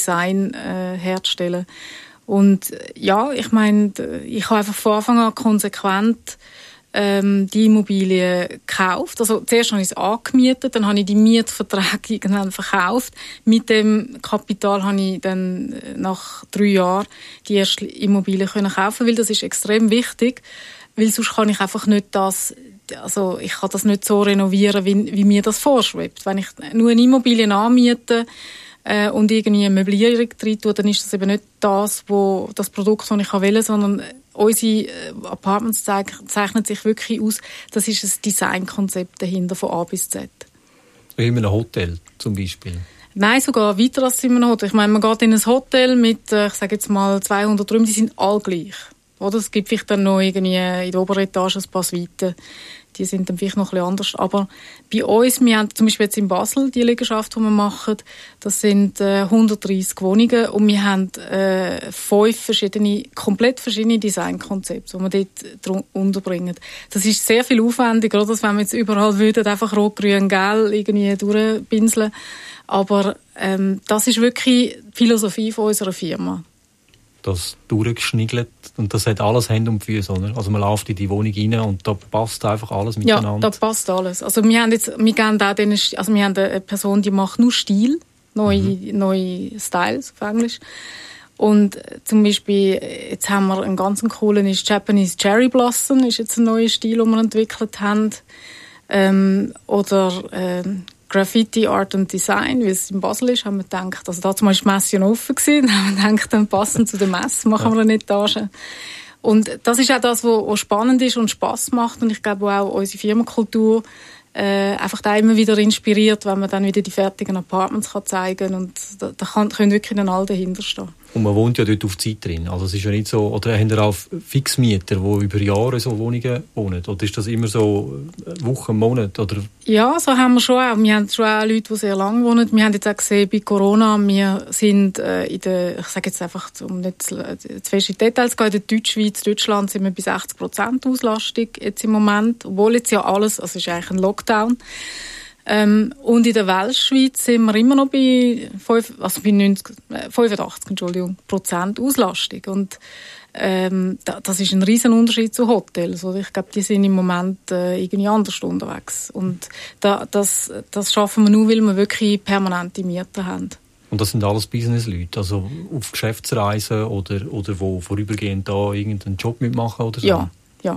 Design herzustellen. Und ja, ich meine, ich habe einfach von Anfang an konsequent die Immobilie gekauft. Also zuerst habe ich es angemietet, dann habe ich die Mietverträge irgendwann verkauft. Mit dem Kapital habe ich dann nach 3 Jahren die erste Immobilie kaufen, weil das ist extrem wichtig, weil sonst kann ich einfach nicht ich kann das nicht so renovieren, wie mir das vorschwebt. Wenn ich nur eine Immobilie anmiete und irgendwie eine Möblierung drin tue, dann ist das eben nicht das Produkt, das ich will, sondern unsere Apartments zeichnen sich wirklich aus. Das ist ein Designkonzept dahinter von A bis Z. Wie in einem Hotel zum Beispiel? Nein, sogar weiter als in einem Hotel. Ich meine, man geht in ein Hotel mit, ich sage jetzt mal 200 Räumen, die sind alle gleich. Oder es gibt vielleicht dann noch irgendwie in der oberen Etage ein paar Suiten. Die sind dann vielleicht noch ein bisschen anders. Aber bei uns, wir haben zum Beispiel jetzt in Basel die Liegenschaft, die wir machen, das sind 130 Wohnungen und wir haben 5 komplett verschiedene Designkonzepte, die wir dort unterbringen. Das ist sehr viel aufwendiger, oder? Als wenn wir jetzt überall würden, einfach rot, grün, gelb irgendwie durchpinseln. Aber das ist wirklich die Philosophie von unserer Firma. Das durchgeschniegelt und das hat alles Hände und Füße, oder? Also man läuft in die Wohnung rein und da passt einfach alles miteinander. Ja, da passt alles. Also wir haben eine Person, die macht nur Stil, neue Styles auf Englisch. Und zum Beispiel, jetzt haben wir einen ganz coolen, ist Japanese Cherry Blossom, ist jetzt ein neuer Stil, den wir entwickelt haben. Graffiti, Art und Design, wie es in Basel ist, haben wir gedacht, also dazu war die Messe offen gewesen, dann haben wir gedacht, dann passend zu der Messe machen wir eine Etage. Und das ist auch das, was spannend ist und Spass macht und ich glaube auch unsere Firmenkultur einfach da immer wieder inspiriert, wenn man dann wieder die fertigen Apartments zeigen kann und da können wirklich dann alle dahinter stehen. Und man wohnt ja dort auf Zeit drin. Also es ist ja nicht so, oder haben ihr auch Fixmieter, die über Jahre so Wohnungen wohnen? Oder ist das immer so Wochen, Monate? Oder? Ja, so haben wir schon auch. Wir haben schon auch Leute, die sehr lange wohnen. Wir haben jetzt auch gesehen, bei Corona, wir sind ich sage jetzt einfach, um nicht zu fest in Details zu gehen, in der Deutschschweiz, Deutschland sind wir bei 60% Auslastung jetzt im Moment. Obwohl jetzt ja alles, also es ist eigentlich ein Lockdown. Und in der Weltschweiz sind wir immer noch bei 85% Auslastung. Und das ist ein riesen Unterschied zu Hotels. Oder? Ich glaube, die sind im Moment irgendwie anders unterwegs. Und das schaffen wir nur, weil wir wirklich permanente Mieter haben. Und das sind alles Businessleute, also auf Geschäftsreisen oder wo vorübergehend da irgendeinen Job mitmachen oder so? Ja.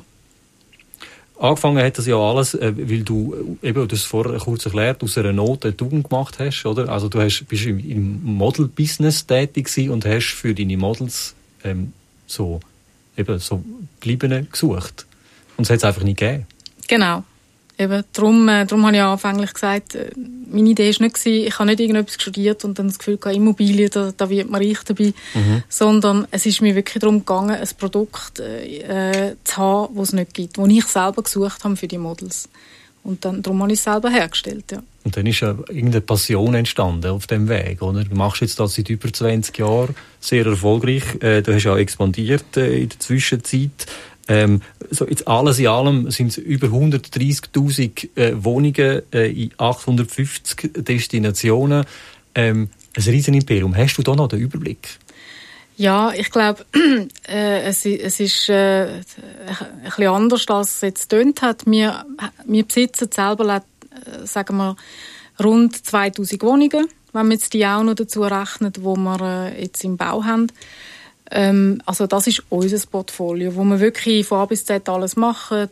Angefangen hat das ja alles, weil du das vorher kurz erklärt, aus einer Not eine Tugend gemacht hast, oder? Also du bist im Model-Business tätig gewesen und hast für deine Models so Gebliebene gesucht. Und es hat es einfach nicht gegeben. Genau. Darum habe ich anfänglich gesagt, meine Idee war nicht, ich habe nicht irgendetwas studiert und dann das Gefühl gehabt, Immobilien, da wird man reich dabei. Sondern es ist mir wirklich darum gegangen, ein Produkt zu haben, das es nicht gibt, das ich selber gesucht habe für die Models. Und darum habe ich es selber hergestellt, ja. Und dann ist ja irgendeine Passion entstanden auf dem Weg, oder? Du machst jetzt das seit über 20 Jahren, sehr erfolgreich. Du hast ja expandiert in der Zwischenzeit. So jetzt alles in allem sind es über 130'000 Wohnungen in 850 Destinationen. Ein Riesenimperium. Hast du da noch den Überblick? Ja, ich glaube, es ist ein bisschen anders, als es jetzt getönt hat. Wir besitzen selber, sagen wir, rund 2000 Wohnungen, wenn wir jetzt die auch noch dazu rechnen, die wir jetzt im Bau haben. Also das ist unser Portfolio, wo wir wirklich von A bis Z alles machen.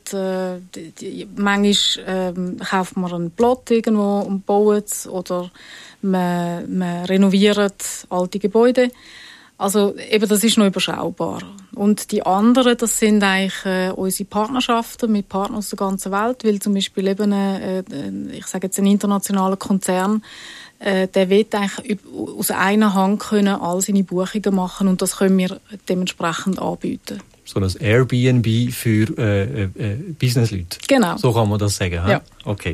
Manchmal kauft man einen Plot irgendwo und baut es oder man renoviert alte Gebäude. Also eben, das ist noch überschaubar. Und die anderen, das sind eigentlich unsere Partnerschaften mit Partnern aus der ganzen Welt, weil zum Beispiel eben ich sage jetzt ein internationaler Konzern, der will eigentlich aus einer Hand können all seine Buchungen machen und das können wir dementsprechend anbieten. So ein Airbnb für Businessleute. Genau. So kann man das sagen. Ja. Okay.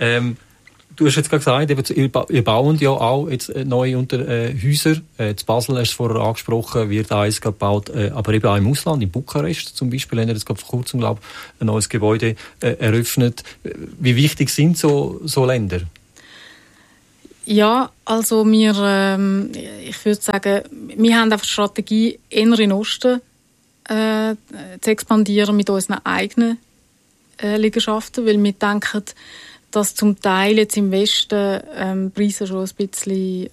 Du hast jetzt gerade gesagt, ihr baut ja auch jetzt neue Häuser. In Basel hast du vorher angesprochen, wird eins gebaut, aber eben auch im Ausland, in Bukarest zum Beispiel, haben wir jetzt gerade vor kurzem, glaube ich, ein neues Gebäude eröffnet. Wie wichtig sind so Länder? Ja, also ich würde sagen, wir haben einfach die Strategie, eher in den Osten zu expandieren mit unseren eigenen Liegenschaften, weil wir denken, dass zum Teil jetzt im Westen Preise schon ein bisschen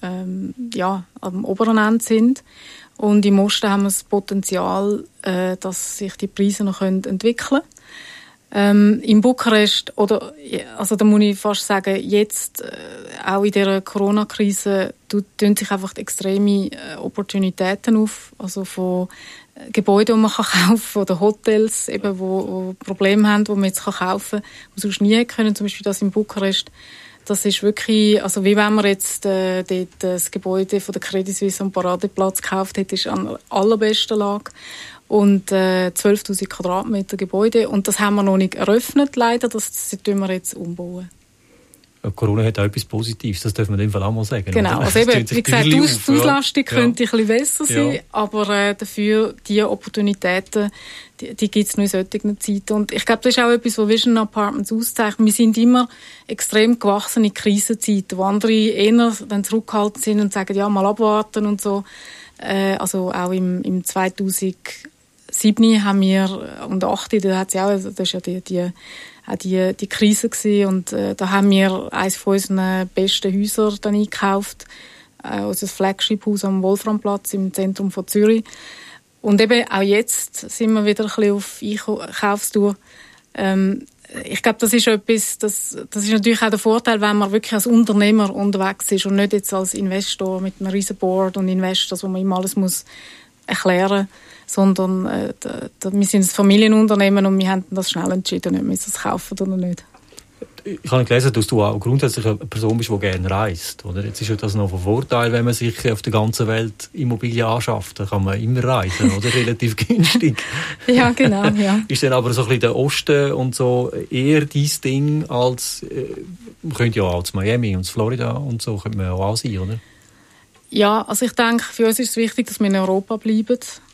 am oberen Ende sind. Und im Osten haben wir das Potenzial, dass sich die Preise noch entwickeln können. In Bukarest, da muss ich fast sagen, jetzt auch in dieser Corona-Krise tun sich einfach extreme Opportunitäten auf, also von Gebäuden, die man kaufen kann, oder Hotels, eben, wo Probleme haben, die man jetzt kaufen kann, die sonst nie können. Zum Beispiel das in Bukarest. Das ist wirklich, also wie wenn man jetzt dort das Gebäude von der Credit Suisse am Paradeplatz gekauft hat, ist an der allerbesten Lage. Und 12'000 Quadratmeter Gebäude. Und das haben wir noch nicht eröffnet, leider. Das tun wir jetzt umbauen. Corona hat auch etwas Positives, das dürfen wir in dem Fall auch mal sagen. Genau, oder? Also eben, wie gesagt, die Auslastung könnte ein bisschen besser sein, ja. Aber dafür die Opportunitäten, die gibt es nur in solchen Zeiten. Und ich glaube, das ist auch etwas, was Vision Apartments auszeichnet. Wir sind immer extrem gewachsen in Krisenzeiten, wo andere eher dann zurückgehalten sind und sagen, ja, mal abwarten und so. Also auch im 2007 haben wir, und 2008, da hat es ja auch, das ist ja die Krise gewesen, und da haben wir eines von unseren besten Häuser dann eingekauft, unser Flagship-Haus am Wolframplatz im Zentrum von Zürich. Und eben auch jetzt sind wir wieder ein bisschen auf Einkaufstour. Ich glaube, das ist etwas, das ist natürlich auch der Vorteil, wenn man wirklich als Unternehmer unterwegs ist und nicht jetzt als Investor mit einem riesen Board und Investors, wo man ihm alles muss erklären muss, sondern wir sind ein Familienunternehmen und wir haben das schnell entschieden, ob wir es kaufen oder nicht. Ich habe gelesen, dass du auch grundsätzlich eine Person bist, die gerne reist. Oder? Jetzt ist ja das noch ein Vorteil, wenn man sich auf der ganzen Welt Immobilien anschafft. Da kann man immer reisen, oder? Relativ günstig. Ja, genau, ja. Ist dann aber so ein bisschen der Osten und so eher dein Ding als, man könnte ja auch zu Miami und zu Florida und so, könnte man ja auch sein, oder? Ja, also ich denke, für uns ist es wichtig, dass wir in Europa bleiben.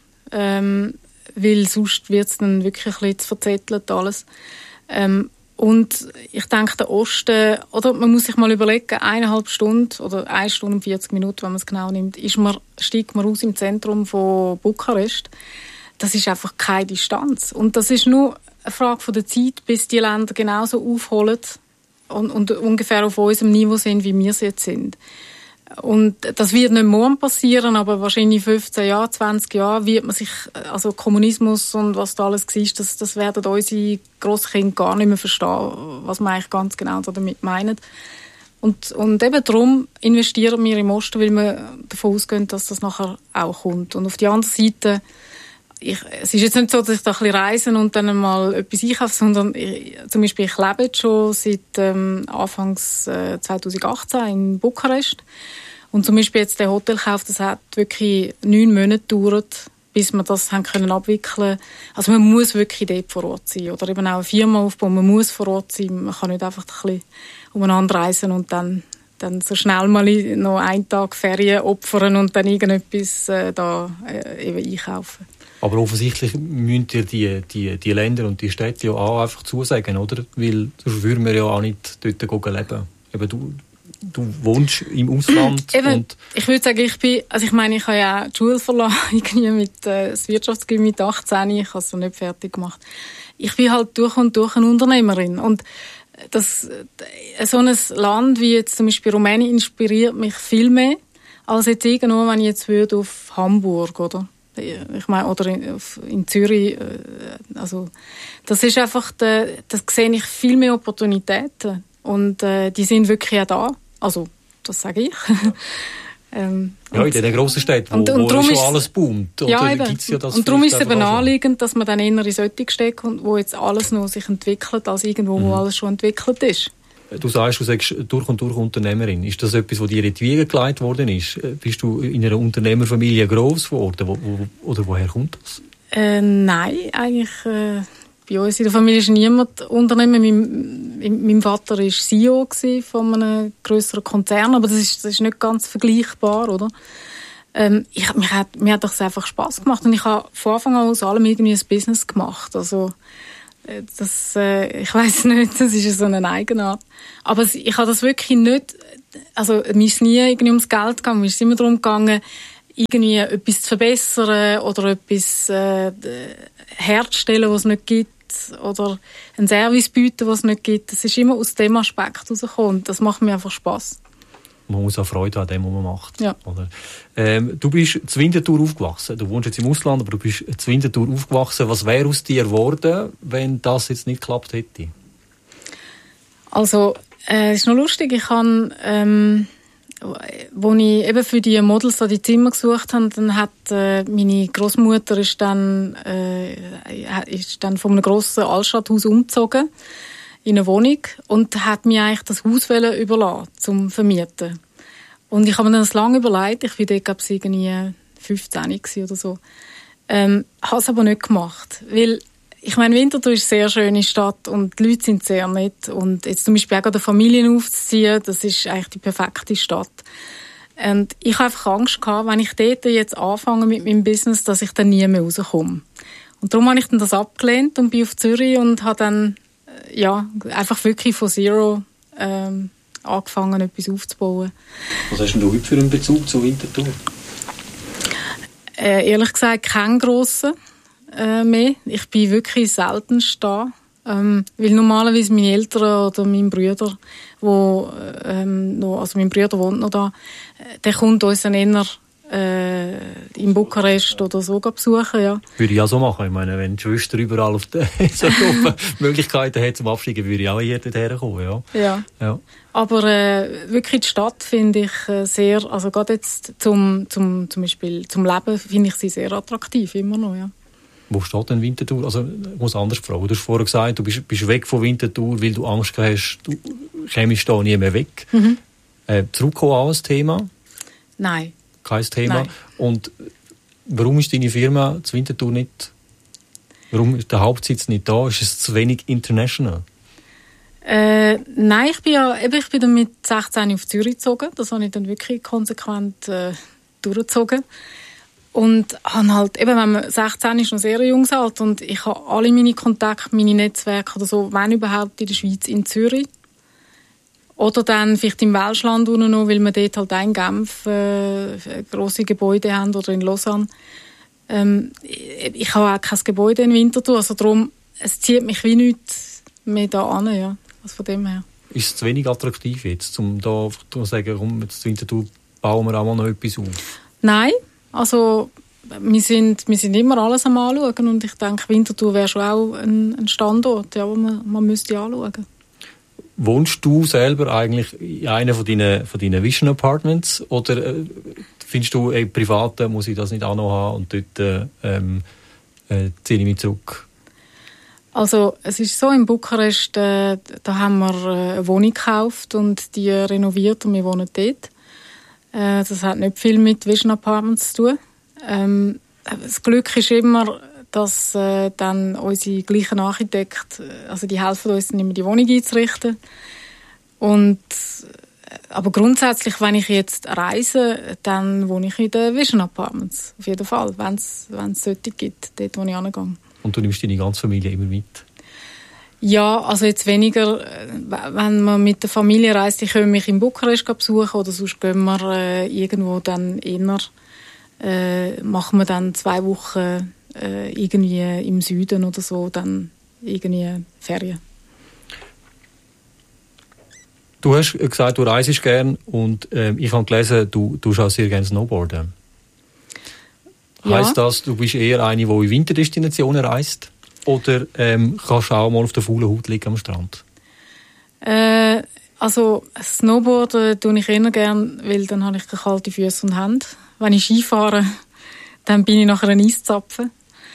Weil sonst wird es dann wirklich ein bisschen zu verzettelt alles. Und ich denke, der Osten, oder man muss sich mal überlegen, 1,5 Stunden oder 1 Stunde und 40 Minuten, wenn man es genau nimmt, steigt man aus im Zentrum von Bukarest. Das ist einfach keine Distanz. Und das ist nur eine Frage von der Zeit, bis die Länder genauso aufholen und ungefähr auf unserem Niveau sind, wie wir es jetzt sind. Und das wird nicht morgen passieren, aber wahrscheinlich 15 Jahre, 20 Jahre wird man sich, also Kommunismus und was da alles war, das werden unsere Grosskinder gar nicht mehr verstehen, was man eigentlich ganz genau damit meint. Und eben darum investieren wir im Osten, weil wir davon ausgehen, dass das nachher auch kommt. Und auf die andere Seite, es ist jetzt nicht so, dass ich da ein bisschen reise und dann mal etwas einkaufe, sondern zum Beispiel ich lebe jetzt schon seit Anfangs 2018 in Bukarest. Und zum Beispiel jetzt der Hotelkauf, das hat wirklich 9 Monate gedauert, bis wir das haben können abwickeln. Also man muss wirklich dort vor Ort sein. Oder eben auch eine Firma aufbauen, man muss vor Ort sein. Man kann nicht einfach ein bisschen umeinander reisen und dann so schnell mal noch einen Tag Ferien opfern und dann irgendetwas eben einkaufen. Aber offensichtlich müsst ihr die Länder und die Städte ja auch einfach zusagen, oder? Weil sonst würden wir ja auch nicht dort leben. Eben du wohnst im Ausland. Und ich würde sagen, ich habe ja die Schule verlassen, irgendwie mit das Wirtschaftsgymnasium mit 18, ich habe es noch nicht fertig gemacht. Ich bin halt durch und durch eine Unternehmerin. Und so ein Land wie jetzt zum Beispiel Rumänien inspiriert mich viel mehr, als jetzt irgendwo, wenn ich jetzt würde auf Hamburg, oder? Ich meine, oder in Zürich, also das ist einfach, das sehe ich viel mehr Opportunitäten und die sind wirklich auch da. Also das sage ich. Ja, in den grossen Städten, wo schon alles boomt. Ja, eben. Ja das und darum ist es eben naheliegend, dass man dann eher in solche Städte kommt, wo jetzt alles noch sich entwickelt, als irgendwo, wo alles schon entwickelt ist. Du sagst durch und durch Unternehmerin. Ist das etwas, was dir in die Wiege gelegt worden ist? Bist du in einer Unternehmerfamilie gross geworden? Oder woher kommt das? Nein, eigentlich bei uns in der Familie ist niemand Unternehmer. Mein Vater war CEO von einem grösseren Konzern, aber das ist nicht ganz vergleichbar, oder? Mir hat das einfach Spass gemacht und ich habe von Anfang an aus allem irgendwie ein Business gemacht. Also ich weiss nicht, das ist so eine Eigenart. Aber ich habe das wirklich nicht, also mir ist nie irgendwie ums Geld gegangen, mir ist immer darum gegangen, irgendwie etwas zu verbessern oder etwas herzustellen, was es nicht gibt, oder einen Service bieten, was es nicht gibt. Das ist immer aus dem Aspekt herausgekommen. Das macht mir einfach Spass. Man muss auch Freude an dem, was man macht. Ja. Oder? Du bist zu Winterthur aufgewachsen. Du wohnst jetzt im Ausland, aber du bist zu Winterthur aufgewachsen. Was wäre aus dir geworden, wenn das jetzt nicht geklappt hätte? Also, es ist noch lustig. Ich habe, wo ich eben für die Models da die Zimmer gesucht habe, dann hat meine Großmutter ist dann von einem grossen Altstadthaus umgezogen in eine Wohnung und hat mir eigentlich das Haus überlassen zum Vermieten. Und ich habe mir dann lange überlegt, ich war dort, glaube ich, irgendwie 15 oder so. Habe es aber nicht gemacht, weil ich meine, Winterthur ist eine sehr schöne Stadt und die Leute sind sehr nett. Und jetzt zum Beispiel auch gerade Familien aufzuziehen, das ist eigentlich die perfekte Stadt. Und ich habe einfach Angst gehabt, wenn ich dort jetzt anfange mit meinem Business, dass ich dann nie mehr rauskomme. Und darum habe ich dann das abgelehnt und bin auf Zürich und habe dann einfach wirklich von Zero angefangen, etwas aufzubauen. Was hast denn du heute für einen Bezug zu Winterthur? Ehrlich gesagt, keinen grossen mehr. Ich bin wirklich selten da. Weil normalerweise meine Eltern oder mein Bruder, mein Bruder wohnt noch da, der kommt uns dann eher in Bukarest oder so besuchen, ja. Würde ich auch so machen. Ich meine, wenn die Schwester überall auf der so Möglichkeiten hat zum Absteigen, würde ich auch hier dorthin kommen, ja. Ja. Aber wirklich die Stadt finde ich sehr, also gerade jetzt zum Beispiel zum Leben finde ich sie sehr attraktiv, immer noch, ja. Wo steht denn Winterthur? Also, ich muss anders fragen. Du hast vorher gesagt, du bist weg von Winterthur, weil du Angst hast, du kommst da nie mehr weg. Mhm. Zurückkommen auch ein Thema? Nein. Kein Thema. Nein. Und warum ist deine Firma zu Winterthur nicht? Warum ist der Hauptsitz nicht da? Ist es zu wenig international? Nein, ich bin dann mit 16 auf Zürich gezogen. Das habe ich dann wirklich konsequent durchgezogen. Und habe halt, eben, wenn man 16 ist, noch sehr junges Alter, und ich habe alle meine Kontakte, meine Netzwerke oder so, wenn überhaupt in der Schweiz, in Zürich. Oder dann vielleicht im Welschland noch, weil wir dort halt in Genf grosse Gebäude haben oder in Lausanne. Ich habe auch kein Gebäude in Winterthur, also darum, es zieht mich wie nichts mehr da an, ja. Also von dem her. Ist es zu wenig attraktiv jetzt, um da zu sagen, komm, jetzt in Winterthur bauen wir auch mal noch etwas auf? Nein. Also, wir sind immer alles am Anschauen und ich denke, Winterthur wäre schon auch ein Standort, ja, den man müsste anschauen. Wohnst du selber eigentlich in einer von deinen Vision Apartments oder findest du, privat muss ich das nicht auch noch haben und dort ziehe ich mich zurück? Also, es ist so, in Bukarest, da haben wir eine Wohnung gekauft und die renoviert und wir wohnen dort. Das hat nicht viel mit Vision Apartments zu tun. Das Glück ist immer, dass dann unsere gleichen Architekten, also die helfen uns dann immer, die Wohnung einzurichten. Aber grundsätzlich, wenn ich jetzt reise, dann wohne ich in den Vision Apartments. Auf jeden Fall, wenn es solche gibt, dort wo ich hingehe. Und du nimmst deine ganze Familie immer mit? Ja, also jetzt weniger, wenn man mit der Familie reist, die können mich in Bukarest besuchen oder sonst gehen wir irgendwo dann eher, machen wir dann 2 Wochen irgendwie im Süden oder so, dann irgendwie Ferien. Du hast gesagt, du reist gern und ich habe gelesen, du schaust sehr gerne Snowboarden. Ja. Heisst das, du bist eher eine, die in Winterdestinationen reist? Oder kannst du auch mal auf der faulen Haut liegen am Strand? Also Snowboarden tue ich eher gerne, weil dann habe ich keine kalten Füße und Hände. Wenn ich Ski fahre, dann bin ich nachher ein Eiszapfen.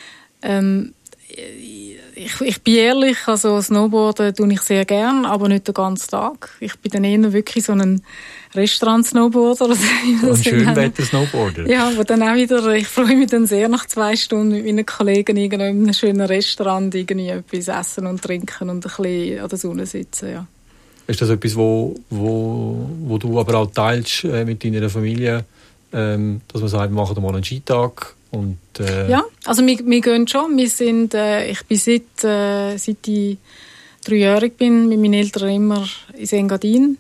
Ich bin ehrlich, also Snowboarden tue ich sehr gern, aber nicht den ganzen Tag. Ich bin dann eher wirklich so ein Restaurant-Snowboarder. Ein Schönwetter-Snowboarder. Ja, aber dann auch wieder, ich freue mich dann sehr nach 2 Stunden mit meinen Kollegen in einem schönen Restaurant irgendwie etwas essen und trinken und ein bisschen an der Sonne sitzen, ja. Ist das etwas, wo du aber auch teilst mit deiner Familie, dass man sagt, wir machen mal einen Skitag? Und, ja, also wir gehen schon. Wir sind, ich bin seit ich 3-jährig bin, mit meinen Eltern immer in Engadin.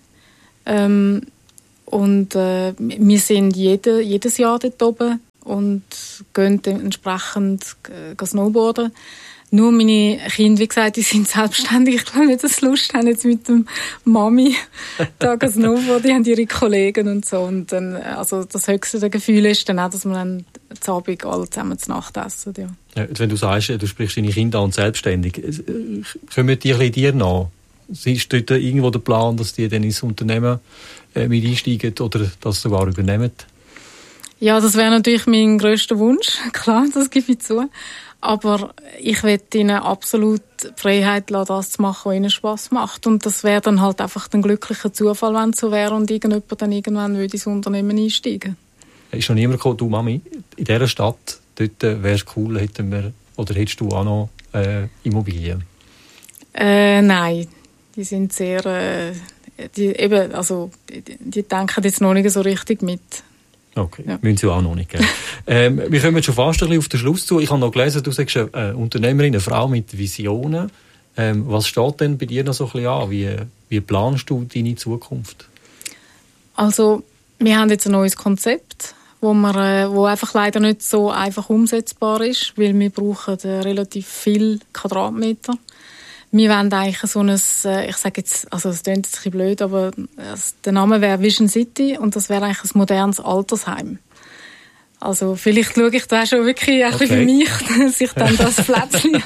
Und wir sind jedes Jahr dort oben und gehen entsprechend snowboarden. Nur meine Kinder, wie gesagt, die sind selbstständig. Ich glaube nicht, dass sie Lust haben, jetzt mit dem Mami da snowboarden. Die haben ihre Kollegen und so. Und dann, also das höchste Gefühl ist dann auch, dass wir dann zu Abend alle zusammen zu Nacht essen. Ja. Ja, wenn du sagst, du sprichst deine Kinder an und selbstständig, kommen die ein bisschen dir nach? Ist dort irgendwo der Plan, dass die dann ins Unternehmen mit einsteigen oder das sogar übernehmen? Ja, das wäre natürlich mein grösster Wunsch. Klar, das gebe ich zu. Aber ich will ihnen absolut Freiheit lassen, das zu machen, was ihnen Spass macht. Und das wäre dann halt einfach ein glücklicher Zufall, wenn es so wäre und irgendjemand dann irgendwann würde ins Unternehmen einsteigen. Ist noch niemand gekommen, du Mami, in dieser Stadt, dort wäre es cool, hättest du auch noch Immobilien? Nein, die sind sehr, die denken jetzt noch nicht so richtig mit. Okay, ja. Müssen Sie auch noch nicht, gell? Wir kommen schon fast ein bisschen auf den Schluss zu. Ich habe noch gelesen, du sagst eine Unternehmerin, eine Frau mit Visionen. Was steht denn bei dir noch so ein bisschen an? Wie planst du deine Zukunft? Also, wir haben jetzt ein neues Konzept, wo einfach leider nicht so einfach umsetzbar ist, weil wir brauchen relativ viel Quadratmeter. Wir wollen eigentlich so ein, ich sage jetzt, also es klingt jetzt ein bisschen blöd, aber der Name wäre Vision City und das wäre eigentlich ein modernes Altersheim. Also vielleicht schaue ich da schon wirklich ein bisschen für mich, dass ich dann das Plätzchen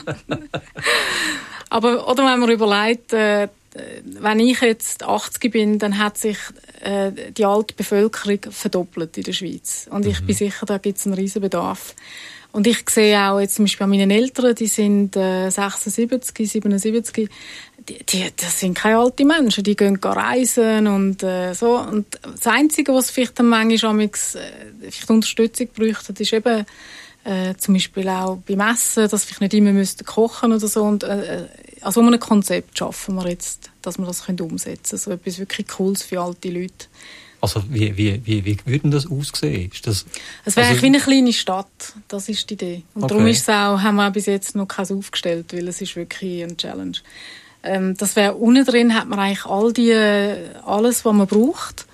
aber, oder wenn man überlegt, wenn ich jetzt 80 bin, dann hat sich die alte Bevölkerung verdoppelt in der Schweiz. Und ich bin sicher, da gibt es einen riesen Bedarf. Und ich sehe auch jetzt zum Beispiel an meinen Eltern, die sind 76, 77, das sind keine alten Menschen, die gehen reisen und so. Und das Einzige, was vielleicht dann manchmal vielleicht Unterstützung bräuchte, ist eben zum Beispiel auch beim Essen, dass wir nicht immer kochen oder so. Und also um ein Konzept schaffen wir jetzt, dass wir das umsetzen können. So etwas wirklich Cooles für alte Leute. Also wie würde denn das aussehen? Es wäre wie eine kleine Stadt, das ist die Idee. Und darum haben wir bis jetzt noch keins aufgestellt, weil es ist wirklich eine Challenge. Das wäre unten drin, hat man eigentlich alles, was man braucht.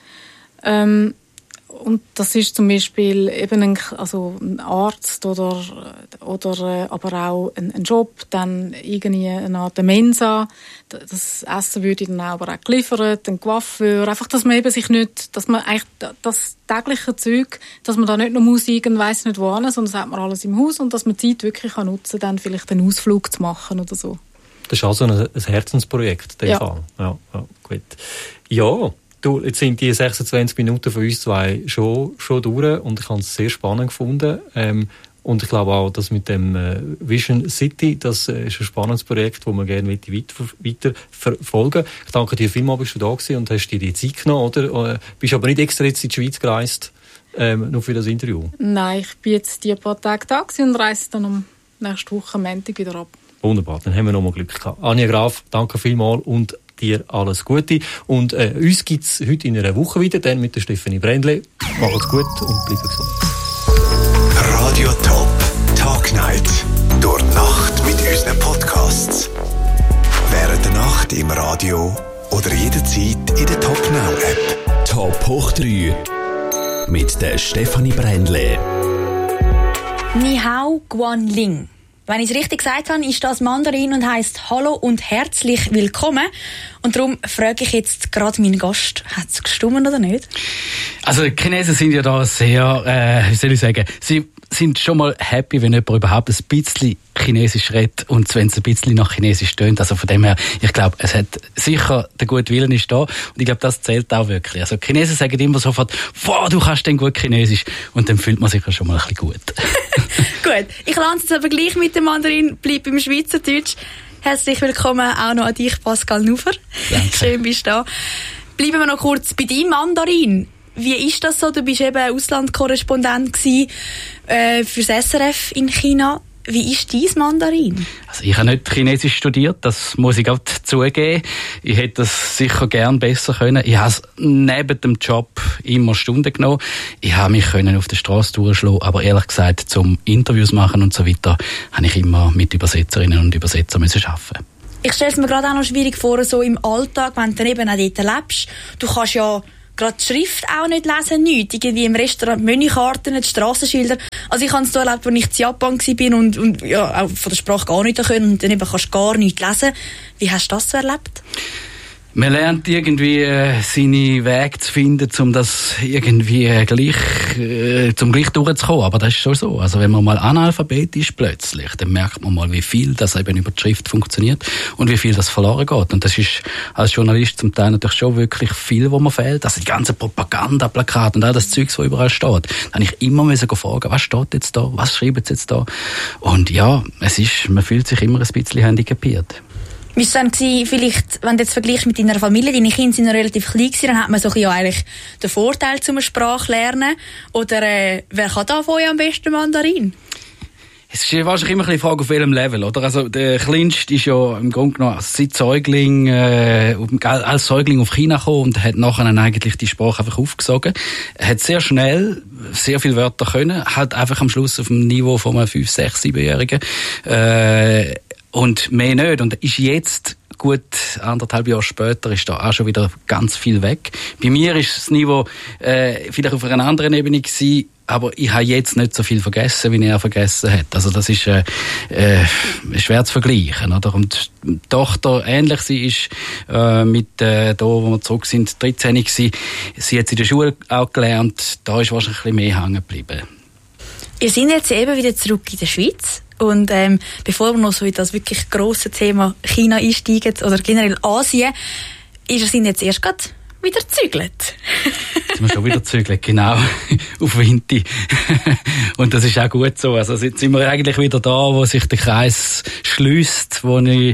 Und das ist zum Beispiel eben ein Arzt oder aber auch ein Job, dann irgendwie eine Art Mensa. Das Essen würde dann aber auch geliefert, ein Coiffeur. Einfach, dass man eben sich nicht, dass man eigentlich das tägliche Zeug, dass man da nicht noch Musik und weiss nicht wo hin, sondern das hat man alles im Haus und dass man Zeit wirklich nutzen kann, dann vielleicht einen Ausflug zu machen oder so. Das ist also ein Herzensprojekt, in dem Fall. Ja, gut. Ja. Du, jetzt sind die 26 Minuten von uns zwei schon durch und ich habe es sehr spannend gefunden. Und ich glaube auch, dass mit dem Vision City, das ist ein spannendes Projekt, das wir gerne weiter verfolgen. Ich danke dir vielmals, bist du da gewesen und hast dir die Zeit genommen, oder? Bist aber nicht extra jetzt in die Schweiz gereist, nur für das Interview? Nein, ich bin jetzt die paar Tage da und reise dann am nächste Woche am Montag wieder ab. Wunderbar, dann haben wir noch mal Glück gehabt. Anja Graf, danke vielmals und dir alles Gute. Und uns gibt es heute in einer Woche wieder, dann mit der Stefanie Brändle. Macht's gut und bleibt gesund. Radio Top Tag-Night. Durch die Nacht mit unseren Podcasts. Während der Nacht im Radio oder jederzeit in der Top Now App. Top hoch 3 mit der Stefanie Brändle. Ni hao Guan Ling. Wenn ich es richtig gesagt habe, ist das Mandarin und heisst Hallo und herzlich willkommen. Und darum frage ich jetzt gerade meinen Gast, hat es gestimmt oder nicht? Also die Chinesen sind ja da sehr, wie soll ich sagen, sie sind schon mal happy, wenn jemand überhaupt ein bisschen Chinesisch redet und wenn es ein bisschen nach Chinesisch tönt. Also von dem her, ich glaube, es hat sicher, der gute Willen ist da und ich glaube, das zählt auch wirklich. Also die Chinesen sagen immer sofort, wow, du kannst denn gut Chinesisch und dann fühlt man sich ja schon mal ein bisschen gut. Gut, ich lande jetzt aber gleich mit dem Mandarin, bleib im Schweizerdeutsch. Herzlich willkommen auch noch an dich, Pascal Nufer. Danke. Schön, bist du da. Bleiben wir noch kurz bei deinem Mandarin. Wie ist das so? Du bist eben Auslandkorrespondent gewesen, fürs SRF in China. Wie ist dein Mandarin? Also ich habe nicht Chinesisch studiert, das muss ich auch zugeben. Ich hätte das sicher gern besser können. Ich habe neben dem Job immer Stunden genommen. Ich habe mich auf der Straße durchschlagen, aber ehrlich gesagt, zum Interviews machen und so weiter, habe ich immer mit Übersetzerinnen und Übersetzern müssen arbeiten. Ich stelle es mir gerade auch noch schwierig vor, so im Alltag, wenn du dann eben auch dort lebst. Du kannst ja gerade die Schrift auch nicht lesen, nichts. Irgendwie im Restaurant Menükarten, die Strassenschilder. Also ich habe es da erlebt, als ich in Japan war und ja, auch von der Sprache gar nichts können und dann eben kannst du gar nichts lesen. Wie hast du das so erlebt? Man lernt irgendwie seine Wege zu finden, um das irgendwie gleich durchzukommen. Aber das ist schon so. Also wenn man mal Analphabet ist plötzlich, dann merkt man mal, wie viel das eben über die Schrift funktioniert und wie viel das verloren geht. Und das ist als Journalist zum Teil natürlich schon wirklich viel, wo man fehlt. Also die ganze Propagandaplakate und all das Zeugs, was überall steht. Da habe ich immer fragen, was steht jetzt da? Was schreiben sie jetzt da? Und ja, man fühlt sich immer ein bisschen handicapiert. Wie war es dann vielleicht, wenn du jetzt vergleichst mit deiner Familie, deine Kinder sind noch relativ klein gewesen, dann hat man so ein bisschen eigentlich den Vorteil zum Sprachlernen. Oder wer kann da von euch am besten Mandarin? Es ist wahrscheinlich immer eine Frage, auf welchem Level, oder? Also, der Kleinste ist ja im Grunde genommen seit Säugling, als Säugling auf China gekommen und hat nachher eigentlich die Sprache einfach aufgesogen. Er hat sehr schnell sehr viele Wörter können, halt einfach am Schluss auf dem Niveau von einem 5-, 6-, 7-Jährigen. Und mehr nicht. Und ist jetzt, gut 1,5 Jahre später, ist da auch schon wieder ganz viel weg. Bei mir ist das Niveau vielleicht auf einer anderen Ebene gewesen, aber ich habe jetzt nicht so viel vergessen, wie er vergessen hat. Also das ist schwer zu vergleichen, oder? Und die Tochter, ähnlich, sie ist mit da, wo wir zurück sind, 13 gewesen. Sie hat in der Schule auch gelernt, da ist wahrscheinlich ein bisschen mehr hängen geblieben. Ihr seid jetzt eben wieder zurück in der Schweiz. Und bevor wir noch so in das wirklich grosse Thema China einsteigen, oder generell Asien, sind jetzt erst gerade wieder gezügelt. Jetzt sind wir schon wieder gezügelt, genau, auf Winti. Und das ist auch gut so. Also jetzt sind wir eigentlich wieder da, wo sich der Kreis schliesst, wo ich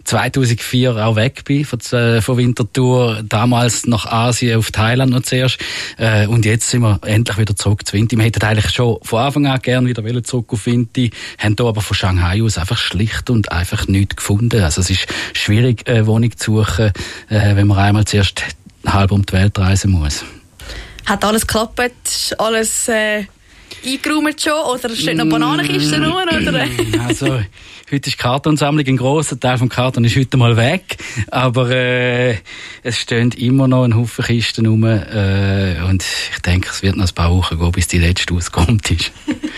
2004 auch weg bin von Winterthur, damals nach Asien, auf Thailand noch zuerst. Und jetzt sind wir endlich wieder zurück zu Winti. Wir hätten eigentlich schon von Anfang an gerne wieder zurück auf Winti, haben hier aber von Shanghai aus einfach schlicht und einfach nichts gefunden. Also es ist schwierig, eine Wohnung zu suchen, wenn man einmal zuerst halb um die Welt reisen muss. Hat alles geklappt? Alles eingeräumt schon? Oder steht noch Bananenkisten rum? Oder? Also, heute ist die Kartonsammlung, ein grosser Teil vom Karton ist heute mal weg. Aber es stehen immer noch ein Haufen Kisten rum. Und ich denke, es wird noch ein paar Wochen gehen, bis die letzte auskommt ist.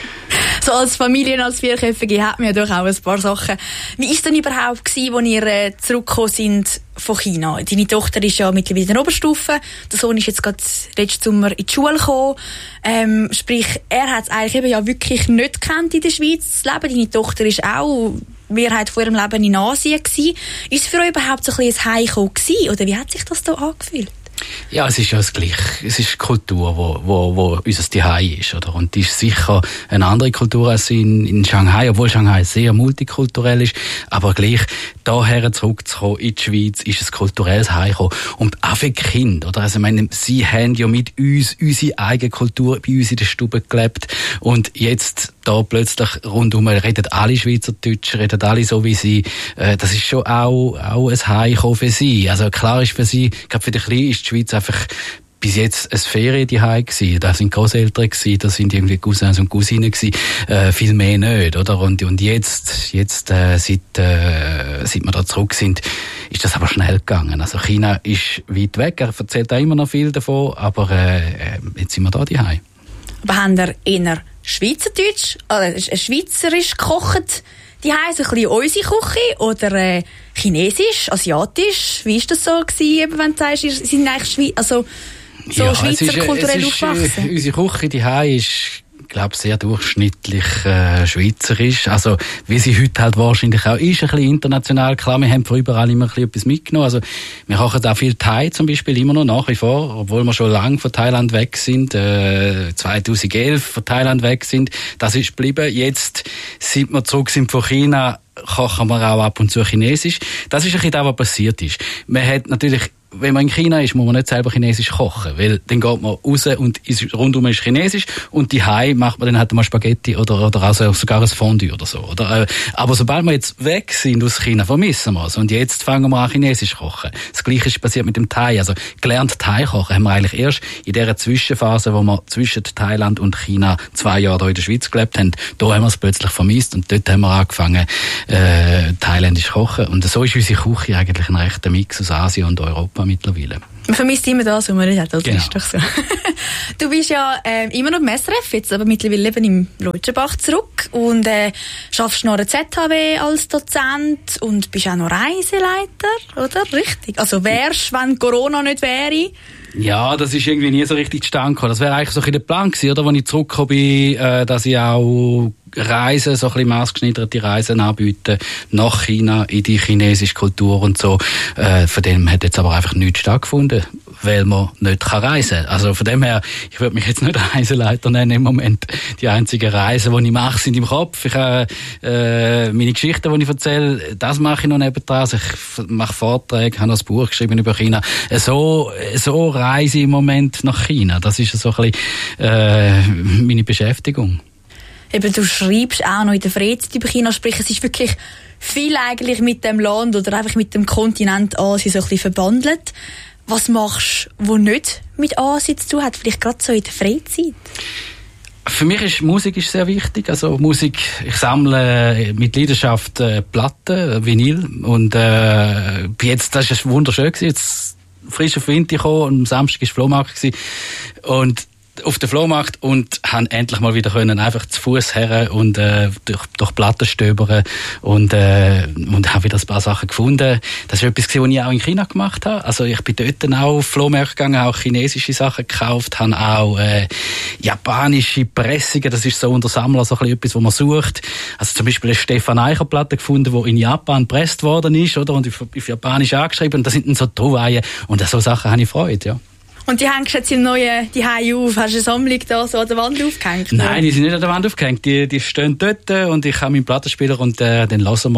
So als Familie, als Vierköpfige hat man ja durchaus auch ein paar Sachen. Wie war es denn überhaupt gewesen, als ihr zurückgekommen sind von China? Deine Tochter ist ja mittlerweile in der Oberstufe. Der Sohn ist jetzt gerade letzten Sommer in die Schule gekommen. Sprich, er hat es eigentlich eben ja wirklich nicht gekannt in der Schweiz, das Leben. Deine Tochter ist auch Mehrheit von ihrem Leben in Asien gewesen. Ist es für euch überhaupt so ein bisschen ein Heimkommen gewesen? Oder wie hat sich das da angefühlt? Ja, es ist ja das Gleiche. Es ist die Kultur, wo unser Zuhause ist, oder? Und die ist sicher eine andere Kultur als in Shanghai, obwohl Shanghai sehr multikulturell ist. Aber gleich, daher zurückzukommen in die Schweiz, ist ein kulturelles Heimkommen. Und auch für die Kinder, oder? Also, ich meine, sie haben ja mit uns unsere eigene Kultur bei uns in der Stube gelebt. Und jetzt, da plötzlich rundum reden alle Schweizerdeutsch, reden alle so wie sie. Das ist schon auch ein Heimkommen für sie. Also, klar ist für sie, gerade für die Kleinen ist die Schweiz einfach bis jetzt ein Ferienzuhause gewesen. Da sind Grosseltern gewesen, da sind irgendwie Cousins und Cousinen gewesen. Viel mehr nicht, oder? Und jetzt, seit wir da zurück sind, ist das aber schnell gegangen. Also China ist weit weg. Er erzählt auch immer noch viel davon, aber jetzt sind wir da daheim. Aber haben ihr eher Schweizerdeutsch, oder schweizerisch gekocht? Die haben so ein bisschen unsere Küche oder Chinesisch, Asiatisch? Wie war das so gewesen, wenn du sagst, sie sind eigentlich Schweizer kulturell aufgewachsen? Unsere Küche die ist, glaube sehr durchschnittlich schweizerisch. Also wie sie heute halt wahrscheinlich auch ist, ein bisschen international. Klar, wir haben von überall immer ein bisschen etwas mitgenommen. Also wir kochen auch viel Thai zum Beispiel immer noch nach wie vor, obwohl wir schon lange von Thailand weg sind, 2011 von Thailand weg sind. Das ist geblieben. Jetzt, seit wir zurück sind von China, kochen wir auch ab und zu Chinesisch. Das ist ein bisschen das, was passiert ist. Man hat natürlich wenn man in China ist, muss man nicht selber Chinesisch kochen, weil dann geht man raus und rundum ist Chinesisch und daheim macht man dann halt mal Spaghetti oder also sogar ein Fondue oder so. Oder? Aber sobald wir jetzt weg sind aus China, vermissen wir es. Und jetzt fangen wir an, Chinesisch kochen. Das Gleiche ist passiert mit dem Thai. Also gelernt Thai kochen haben wir eigentlich erst in dieser Zwischenphase, wo wir zwischen Thailand und China 2 Jahre hier in der Schweiz gelebt haben. Da haben wir es plötzlich vermisst und dort haben wir angefangen, thailändisch zu kochen. Und so ist unsere Küche eigentlich ein rechter Mix aus Asien und Europa mittlerweile. Man vermisst immer das, was man nicht hat. Also genau. Ist doch so. Du bist ja immer noch im SRF, jetzt aber mittlerweile eben im Leutschenbach zurück und schaffst noch an der ZHW als Dozent und bist auch noch Reiseleiter, oder? Richtig. Also wärst, wenn Corona nicht wäre? Ja, das ist irgendwie nie so richtig zustande gekommen. Das wäre eigentlich so ein bisschen der Plan gewesen, oder? Als ich zurückgekommen bin, dass ich auch Reisen, so ein bisschen maßgeschneiderte Reisen anbieten nach China, in die chinesische Kultur und so. Von dem hat jetzt aber einfach nichts stattgefunden, weil man nicht reisen kann. Also von dem her, ich würde mich jetzt nicht Reiseleiter nennen im Moment. Die einzigen Reisen, die ich mache, sind im Kopf. Ich habe meine Geschichten, die ich erzähle, das mache ich noch nebendran. Also ich mache Vorträge, habe noch ein Buch geschrieben über China. So reise ich im Moment nach China. Das ist so ein bisschen meine Beschäftigung. Eben, du schreibst auch noch in der Freizeit über China, sprich, es ist wirklich viel eigentlich mit dem Land oder einfach mit dem Kontinent Asien so ein bisschen verbandelt. Was machst du, was nicht mit Asien zu tun hat, vielleicht gerade so in der Freizeit? Für mich ist Musik sehr wichtig. Also Musik, ich sammle mit Leidenschaft Platten, Vinyl und jetzt, das ist wunderschön gewesen. Jetzt frisch auf Winter gekommen und am Samstag war Flohmarkt gewesen. Und auf den Flohmarkt und haben endlich mal wieder können einfach zu Fuß her und durch Platten stöbern und habe wieder ein paar Sachen gefunden. Das ist etwas, was ich auch in China gemacht habe. Also ich bin dort auch auf Flohmärkte gegangen, auch chinesische Sachen gekauft, habe auch japanische Pressungen. Das ist so unter Sammler so ein bisschen etwas, was man sucht. Also zum Beispiel eine Stefan Eicher Platte gefunden, die in Japan gepresst worden ist, oder, und auf Japanisch angeschrieben. Und das sind dann so Trouvaillen und so Sachen habe ich Freude, ja. Und die hängst jetzt im neuen Zuhause auf? Hast du eine Sammlung da so an der Wand aufgehängt? Nein, die sind nicht an der Wand aufgehängt. Die stehen dort und ich habe meinen Plattenspieler und dann hören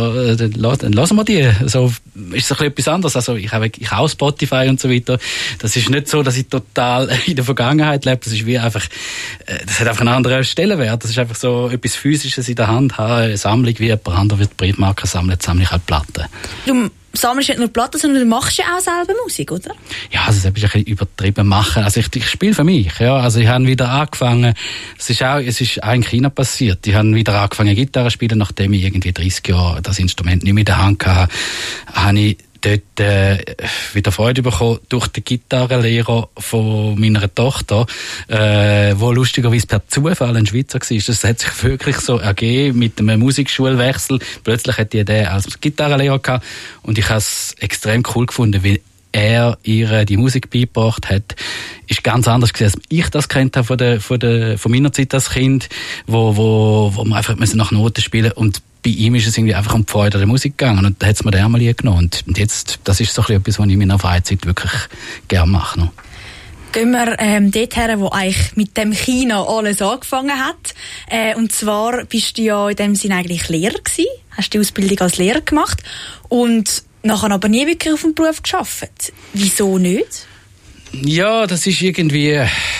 wir die. Also ist so etwas anderes. Also ich habe auch Spotify und so weiter. Das ist nicht so, dass ich total in der Vergangenheit lebe. Das ist wie einfach, das hat einfach einen anderen Stellenwert. Das ist einfach so etwas Physisches in der Hand haben. Eine Sammlung, wie jemand anderes wird Briefmarken sammeln, sammle ich halt Platten. Du sammelst nicht nur Platten, sondern du machst ja auch selber Musik, oder? Ja, also das ist ein bisschen übertrieben machen. Also ich spiele für mich, ja. Also ich habe wieder angefangen, es ist auch in China passiert. Ich habe wieder angefangen Gitarre zu spielen, nachdem ich irgendwie 30 Jahre das Instrument nicht mehr in der Hand hatte, habe ich dort wieder Freude bekommen durch den Gitarrenlehrer von meiner Tochter, wo lustigerweise per Zufall ein Schweizer war. Das hat sich wirklich so ergeben mit einem Musikschulwechsel. Plötzlich hat die den als Gitarrenlehrer gehabt und ich habe es extrem cool gefunden, weil er ihr die Musik beigebracht hat, ist ganz anders gewesen, als ich das kennt habe von meiner Zeit als Kind, wo man einfach nach Noten spielen und bei ihm ist es irgendwie einfach um die Freude der Musik gegangen und da hat es mir den einmal genommen. Und jetzt, das ist so etwas, was ich in meiner Freizeit wirklich gerne mache. Noch. Gehen wir dort her, wo eigentlich mit dem China alles angefangen hat. Und zwar bist du ja in dem Sinne eigentlich Lehrer gewesen, hast die Ausbildung als Lehrer gemacht und nachher aber nie wirklich auf dem Beruf gearbeitet. Wieso nicht? Ja, das ist irgendwie...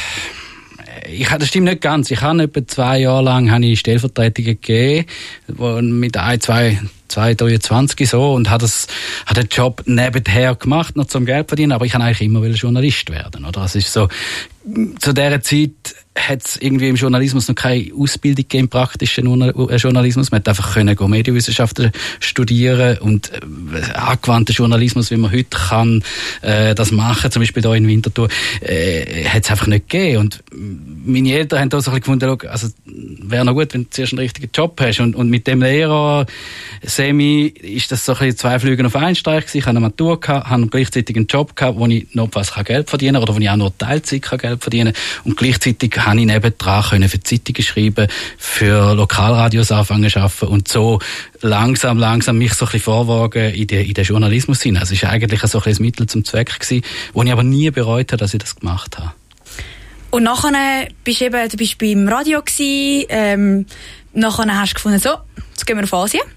das stimmt nicht ganz. Ich habe etwa 2 Jahre lang Stellvertretungen gegeben, mit 23 so, und habe den Job nebenher gemacht, noch zum Geld verdienen, aber ich kann eigentlich immer Journalist werden, oder? Das ist so, zu dieser Zeit hat es irgendwie im Journalismus noch keine Ausbildung gegeben, praktischen Journalismus. Man hat einfach Medienwissenschaften studieren und angewandten Journalismus, wie man heute kann, das machen, zum Beispiel hier in Winterthur, hat es einfach nicht gegeben. Und meine Eltern haben da so ein bisschen gefunden, also wäre noch gut, wenn du zuerst einen richtigen Job hast. Und mit dem Lehrer Semi ist das so ein bisschen 2 Flüge auf einen Streich gewesen. Ich hatte eine Matur gehabt, habe gleichzeitig einen Job gehabt, wo ich notfalls Geld verdienen kann oder wo ich auch nur Teilzeit Geld verdienen kann. Und gleichzeitig habe ich nebendran für Zeitungen schreiben, für Lokalradios anfangen zu arbeiten und so langsam mich so ein bisschen vorwagen in den Journalismus hinein. Also es war eigentlich so ein bisschen das Mittel zum Zweck gewesen, wo ich aber nie bereut habe, dass ich das gemacht habe. Und nachher bist du beim Radio gewesen, nachher hast du gefunden, so, jetzt gehen wir auf Asien.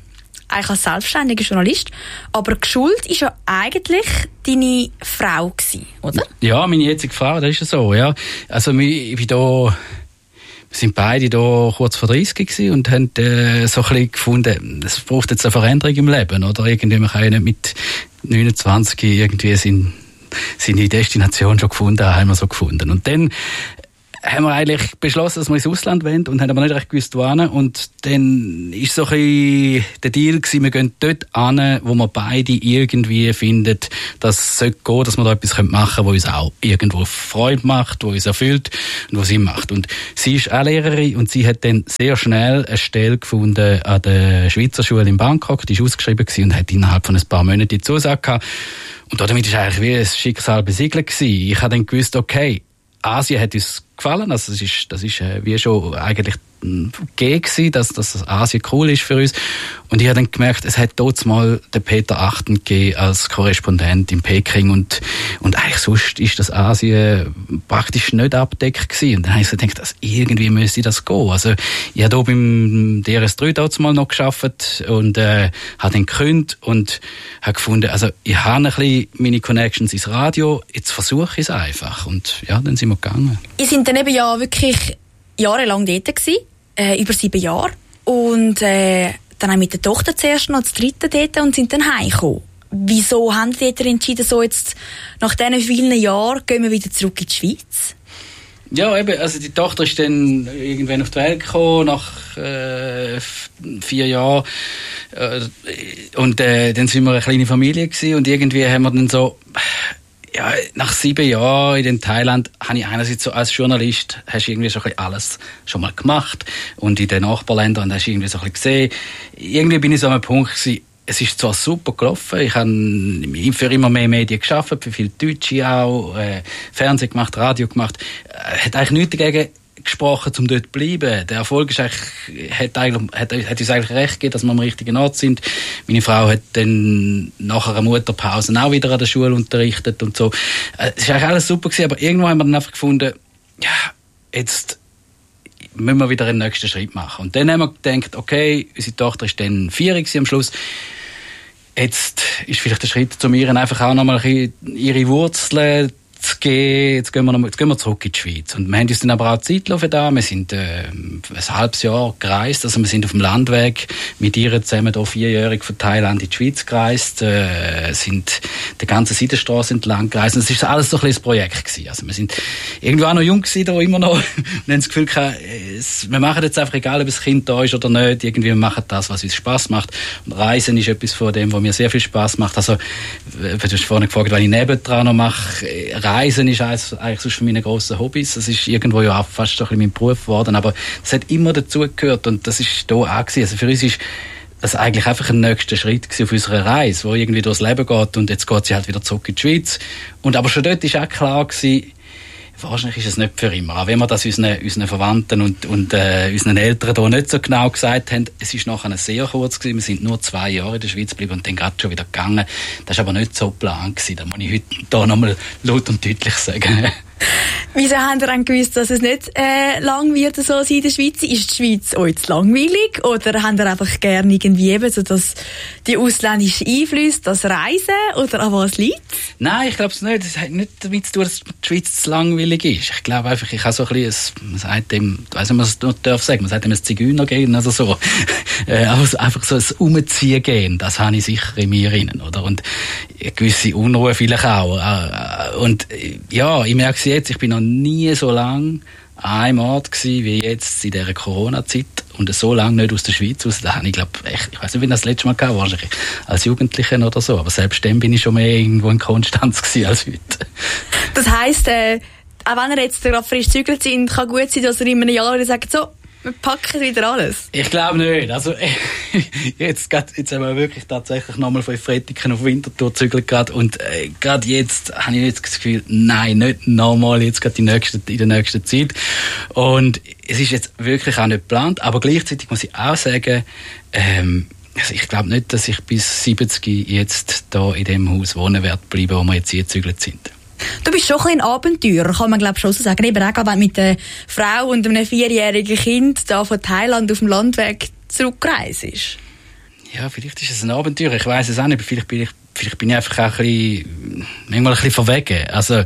eigentlich als selbstständiger Journalist, aber geschult ist ja eigentlich deine Frau gewesen, oder? Ja, meine jetzige Frau, das ist ja so, ja. Also ich bin da, wir sind beide da kurz vor 30 gewesen und haben so ein bisschen gefunden, es braucht jetzt eine Veränderung im Leben, oder? Irgendwie, man kann ja nicht mit 29 irgendwie seine Destination schon gefunden haben wir so gefunden. Und dann haben wir eigentlich beschlossen, dass wir ins Ausland wollen und haben aber nicht recht gewusst, wohin. Und dann ist so ein bisschen der Deal gewesen, wir gehen dort hin, wo wir beide irgendwie finden, dass es gehen sollte, dass wir da etwas machen können, was uns auch irgendwo Freude macht, was uns erfüllt und was Sinn macht. Und sie ist auch Lehrerin und sie hat dann sehr schnell eine Stelle gefunden an der Schweizer Schule in Bangkok. Die war ausgeschrieben gewesen und hat innerhalb von ein paar Monaten die Zusage gehabt. Und damit war eigentlich wie ein Schicksal besiegelt gewesen. Ich habe dann gewusst, okay, Asien hat uns gefallen, also das ist wie schon eigentlich gegeben, dass Asien cool ist für uns. Und ich habe dann gemerkt, es hat dort mal den Peter Achten gegeben als Korrespondent in Peking und eigentlich sonst ist das Asien praktisch nicht abgedeckt gewesen. Und dann habe ich so gedacht, dass irgendwie müsste das gehen. Also ich habe hier beim DRS3 dort mal noch gearbeitet und habe dann gekündigt und habe gefunden, also ich habe ein bisschen meine Connections ins Radio, jetzt versuche ich es einfach. Und ja, dann sind wir gegangen. Ihr sind dann eben ja wirklich jahrelang dort gewesen, über 7 Jahre. Und dann auch mit der Tochter zuerst noch das 3. dort und sind dann heimgekommen. Wieso haben die dort entschieden, so jetzt nach diesen vielen Jahren gehen wir wieder zurück in die Schweiz? Ja, eben, also die Tochter ist dann irgendwann auf die Welt gekommen, nach 4 Jahren. Und dann sind wir eine kleine Familie gewesen und irgendwie haben wir dann so... Ja, nach 7 Jahren in Thailand habe ich einerseits so als Journalist hast du irgendwie so ein bisschen alles schon mal gemacht und in den Nachbarländern hast du irgendwie so ein bisschen gesehen. Irgendwie bin ich so an einem Punkt gewesen, es ist zwar super gelaufen, ich habe für immer mehr Medien gearbeitet, für viele Deutsche auch, Fernsehen gemacht, Radio gemacht, hat eigentlich nichts dagegen gesprochen, um dort zu bleiben. Der Erfolg ist eigentlich, hat uns eigentlich recht gegeben, dass wir am richtigen Ort sind. Meine Frau hat dann nach einer Mutterpause auch wieder an der Schule unterrichtet und so. Es war eigentlich alles super gewesen, aber irgendwann haben wir dann einfach gefunden, ja, jetzt müssen wir wieder einen nächsten Schritt machen. Und dann haben wir gedacht, okay, unsere Tochter ist dann 4 am Schluss. Jetzt ist vielleicht der Schritt zu mir einfach auch nochmal ihre Wurzeln jetzt gehen wir zurück in die Schweiz. Und wir haben uns dann aber auch Zeit für da. Wir sind ein halbes Jahr gereist. Also wir sind auf dem Landweg mit ihr zusammen hier 4-jährig von Thailand in die Schweiz gereist, sind die ganze Seidenstrasse entlang gereist. Und es war alles so ein kleines Projekt gewesen. Also wir sind irgendwie auch noch jung gewesen, da immer noch. Und haben das Gefühl gehabt, wir machen jetzt einfach, egal ob das Kind da ist oder nicht, irgendwie wir machen das, was uns Spass macht. Und Reisen ist etwas von dem, was mir sehr viel Spass macht. Also, du hast vorhin gefragt, was ich nebendran noch mache. Reisen ist eigentlich sonst von meinen grossen Hobbys. Das ist irgendwo ja auch fast so ein bisschen mein Beruf geworden. Aber das hat immer dazugehört und das ist hier auch gewesen. Also für uns ist das eigentlich einfach ein nächster Schritt auf unserer Reise, wo irgendwie durchs Leben geht und jetzt geht sie halt wieder zurück in die Schweiz. Und aber schon dort ist auch klar gewesen, wahrscheinlich ist es nicht für immer. Auch wenn wir das unseren Verwandten und unseren Eltern hier nicht so genau gesagt haben, es ist nachher sehr kurz gewesen. Wir sind nur 2 Jahre in der Schweiz geblieben und dann gerade schon wieder gegangen. Das war aber nicht so geplant gewesen. Das muss ich heute hier nochmal laut und deutlich sagen. Wieso habt ihr dann gewusst, dass es nicht lang wird so sein in der Schweiz? Ist die Schweiz euch zu langweilig? Oder habt ihr einfach gerne irgendwie eben so die ausländischen Einflüsse, das Reisen? Oder an was liegt? Nein, ich glaube es nicht. Es hat nicht damit zu tun, dass die Schweiz zu langweilig ist. Ich glaube einfach, ich habe so ein bisschen, man sagt dem, ich weiss nicht, was man darf sagen, man sagt dem ein Zigeunergehen oder so. Aber einfach so ein Umziehen-Gehen, das habe ich sicher in mir drin, oder? Und eine gewisse Unruhe vielleicht auch. Und ja, ich merke es jetzt, ich bin noch nie so lange an einem Ort gewesen, wie jetzt in dieser Corona-Zeit und so lange nicht aus der Schweiz raus. Da habe ich, glaube echt, ich weiß nicht, wie das letzte Mal war, wahrscheinlich als Jugendlicher oder so, aber selbst dann bin ich schon mehr irgendwo in Konstanz gewesen als heute. Das heisst, auch wenn ihr jetzt gerade frisch gezügelt sind, kann gut sein, dass ihr in einem Jahr wieder sagt, so, wir packen wieder alles. Ich glaube nicht. Also, jetzt haben wir wirklich tatsächlich nochmal 5 Freitagen auf Winterthur gezügelt gerade. Und gerade jetzt habe ich jetzt das Gefühl, nein, nicht nochmal jetzt gerade in der nächsten Zeit. Und es ist jetzt wirklich auch nicht geplant. Aber gleichzeitig muss ich auch sagen, also ich glaube nicht, dass ich bis 70 jetzt da in dem Haus wohnen werde bleiben, wo wir jetzt hier gezügelt sind. Du bist schon ein Abenteurer, kann man glaube ich schon so sagen. Eben auch wenn du mit einer Frau und einem 4-jährigen Kind da von Thailand auf dem Landweg zurückgereist ist. Ja, vielleicht ist es ein Abenteuer, ich weiss es auch nicht, vielleicht bin ich einfach auch manchmal ein bisschen verwegen. Also,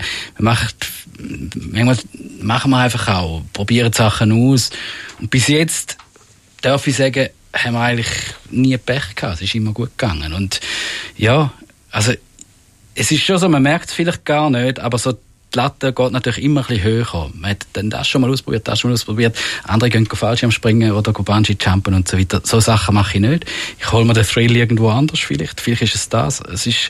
manchmal machen wir einfach auch, probieren Sachen aus. Und bis jetzt, darf ich sagen, haben wir eigentlich nie Pech gehabt. Es ist immer gut gegangen. Und ja, also es ist schon so, man merkt es vielleicht gar nicht, aber so die Latte geht natürlich immer ein bisschen höher. Man hat dann das schon mal ausprobiert. Andere gehen Fallschirmspringen oder Bungee-Jumpen und so weiter. So Sachen mache ich nicht. Ich hole mir den Thrill irgendwo anders vielleicht. Vielleicht ist es das. Es ist,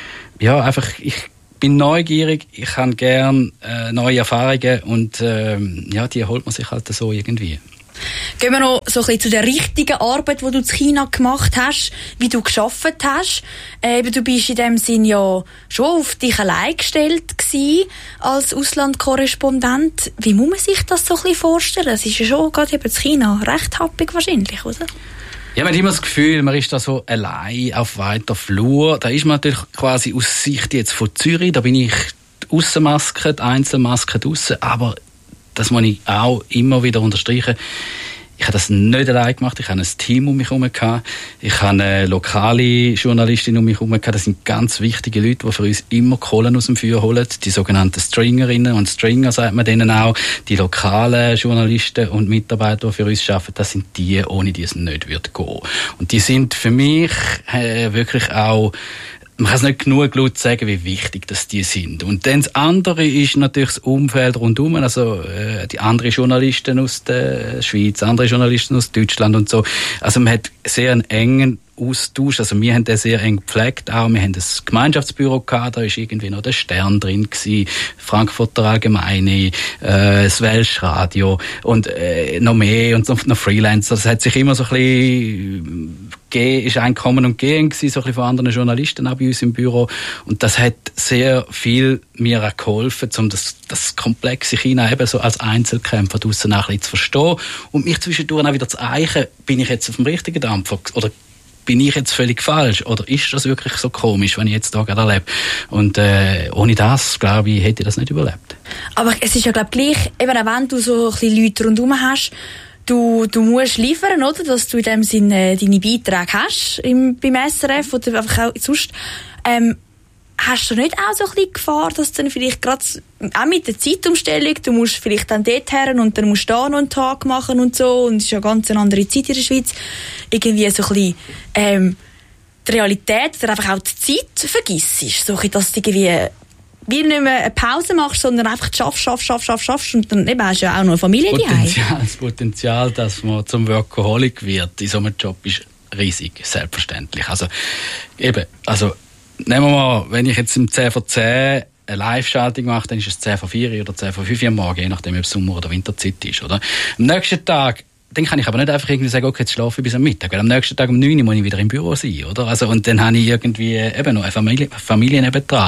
ja, einfach, ich bin neugierig, ich habe gern neue Erfahrungen und ja, die holt man sich halt so irgendwie. Gehen wir noch so ein bisschen zu der richtigen Arbeit, die du in China gemacht hast, wie du gearbeitet hast. Du bist in dem Sinn ja schon auf dich allein gestellt gewesen, als Auslandkorrespondent. Wie muss man sich das so ein bisschen vorstellen? Das ist ja schon gerade eben in China recht happig wahrscheinlich, oder? Ja, man hat immer das Gefühl, man ist da so allein auf weiter Flur. Da ist man natürlich quasi aus Sicht jetzt von Zürich. Da bin ich die Aussenmaske, die Einzelmaske draussen, aber das muss ich auch immer wieder unterstreichen. Ich habe das nicht allein gemacht. Ich habe ein Team um mich herum gehabt. Ich habe eine lokale Journalistin um mich herum gehabt. Das sind ganz wichtige Leute, die für uns immer Kohlen aus dem Feuer holen. Die sogenannten Stringerinnen und Stringer, sagt man denen auch. Die lokalen Journalisten und Mitarbeiter, die für uns arbeiten, das sind die, ohne die es nicht wird gehen. Und die sind für mich wirklich auch, man kann es nicht genug laut sagen, wie wichtig das die sind. Und dann das andere ist natürlich das Umfeld rundherum, also die anderen Journalisten aus der Schweiz, andere Journalisten aus Deutschland und so. Also man hat sehr einen engen Austausch, also wir haben den sehr eng gepflegt auch. Wir haben das Gemeinschaftsbüro gehabt, da ist irgendwie noch der Stern drin gewesen, Frankfurter Allgemeine, das Welsh Radio und noch mehr und noch Freelancer. Das hat sich immer so ein bisschen ist ein Kommen und Gehen gewesen, so ein bisschen von anderen Journalisten auch bei uns im Büro. Und das hat sehr viel mir auch geholfen, um das komplexe China eben so als Einzelkämpfer draussen auch ein bisschen zu verstehen und mich zwischendurch auch wieder zu eichen, bin ich jetzt auf dem richtigen Dampfer oder bin ich jetzt völlig falsch? Oder ist das wirklich so komisch, wenn ich jetzt hier gerade erlebe? Und ohne das, glaube ich, hätte ich das nicht überlebt. Aber es ist ja, glaube ich, gleich, eben auch wenn du so ein bisschen Leute rundherum hast, du musst liefern, oder? Dass du in dem Sinne deine Beiträge hast beim SRF oder einfach auch sonst. Hast du nicht auch so ein bisschen Gefahr, dass dann vielleicht gerade auch mit der Zeitumstellung, du musst vielleicht dann dort her und dann musst du da noch einen Tag machen und so, und es ist ja ganz eine andere Zeit in der Schweiz, irgendwie so ein bisschen die Realität oder einfach auch die Zeit vergisst, so dass du irgendwie wie nicht mehr eine Pause machst, sondern einfach schaffst und dann eben hast du ja auch noch eine Familie daheim. Das Potenzial, dass man zum Workaholic wird in so einem Job, ist riesig, selbstverständlich. Also eben, nehmen wir mal, wenn ich jetzt im 10 vor 10 eine Live-Schaltung mache, dann ist es 10 vor 4 oder 10 vor 5 am Morgen, je nachdem, ob es Sommer- oder Winterzeit ist, oder? Am nächsten Tag, dann kann ich aber nicht einfach irgendwie sagen, okay, jetzt schlafe ich bis am Mittag, weil am nächsten Tag um 9 Uhr muss ich wieder im Büro sein, oder? Also, und dann habe ich irgendwie eben noch eine Familie nebendran.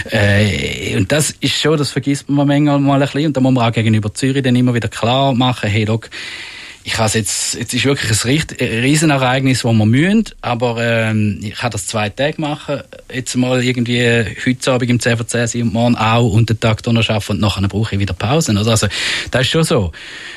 Und das ist schon, das vergisst man manchmal mal ein bisschen, und da muss man auch gegenüber Zürich dann immer wieder klar machen, hey, look, ich habe jetzt ist wirklich ein Riesenereignis, das wir müssen, aber ich kann das 2 Tage machen, jetzt mal irgendwie heute Abend im 10 vor 10 sein und morgen auch und den Tag noch arbeiten und nachher brauche ich wieder Pausen. Also das ist schon so.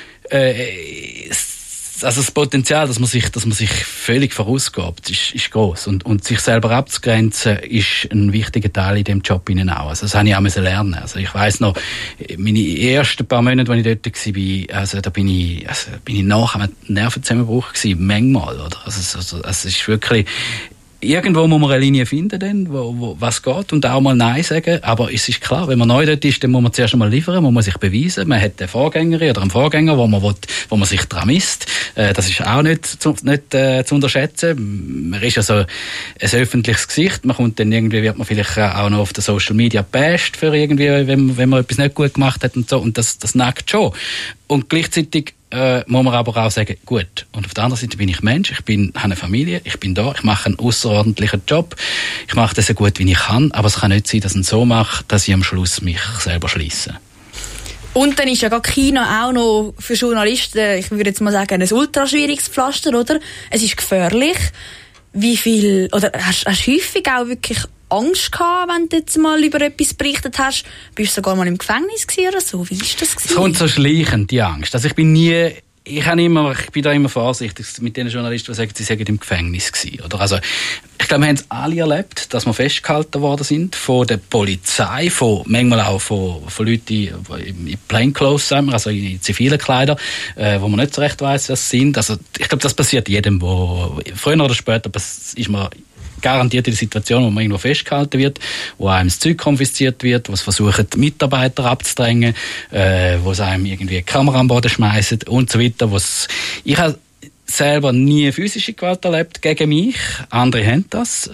Also das Potenzial, dass man sich völlig vorausgibt, ist gross. Und sich selber abzugrenzen, ist ein wichtiger Teil in dem Job innen auch. Also das habe ich auch lernen. Also ich weiss noch, meine ersten paar Monate, als ich dort war, also da bin ich nach einem Nervenzusammenbruch gewesen, manchmal, oder? Also es ist wirklich, irgendwo muss man eine Linie finden, dann, wo was geht, und auch mal Nein sagen. Aber es ist klar, wenn man neu dort ist, dann muss man zuerst einmal liefern, man muss sich beweisen. Man hat eine Vorgängerin oder einen Vorgänger, wo man sich dran misst. Das ist auch nicht zu unterschätzen. Man ist ja so ein öffentliches Gesicht. Man kommt dann irgendwie, wird man vielleicht auch noch auf den Social Media bashed für irgendwie, wenn man etwas nicht gut gemacht hat und so. Und das nagt schon. Und gleichzeitig muss man aber auch sagen, gut, und auf der anderen Seite bin ich Mensch, habe eine Familie, ich bin da, ich mache einen außerordentlichen Job, ich mache das so gut, wie ich kann, aber es kann nicht sein, dass ich es so mache, dass ich am Schluss mich selber schliesse. Und dann ist ja gerade China auch noch für Journalisten, ich würde jetzt mal sagen, ein ultra schwieriges Pflaster, oder? Es ist gefährlich. Wie viel, oder hast du häufig auch wirklich Angst gehabt, wenn du jetzt mal über etwas berichtet hast? Bist du sogar mal im Gefängnis gewesen oder so? Wie ist das gewesen? Es kommt so schleichend, die Angst. Also ich bin nie ich bin da immer vorsichtig mit den Journalisten, die sagen, sie seien im Gefängnis gewesen, oder? Also, ich glaube, wir haben es alle erlebt, dass wir festgehalten worden sind von der Polizei, manchmal auch von Leuten in Plainclothes, sagen wir, also in zivilen Kleidern, wo man nicht so recht weiss, was sie sind. Also, ich glaube, das passiert jedem, wo früher oder später ist man garantiert in der Situation, wo man irgendwo festgehalten wird, wo einem das Zeug konfisziert wird, wo es versuchen, die Mitarbeiter abzudrängen, wo es einem irgendwie eine Kamera am Boden schmeißen und so weiter. Ich habe selber nie physische Gewalt erlebt gegen mich. Andere haben das.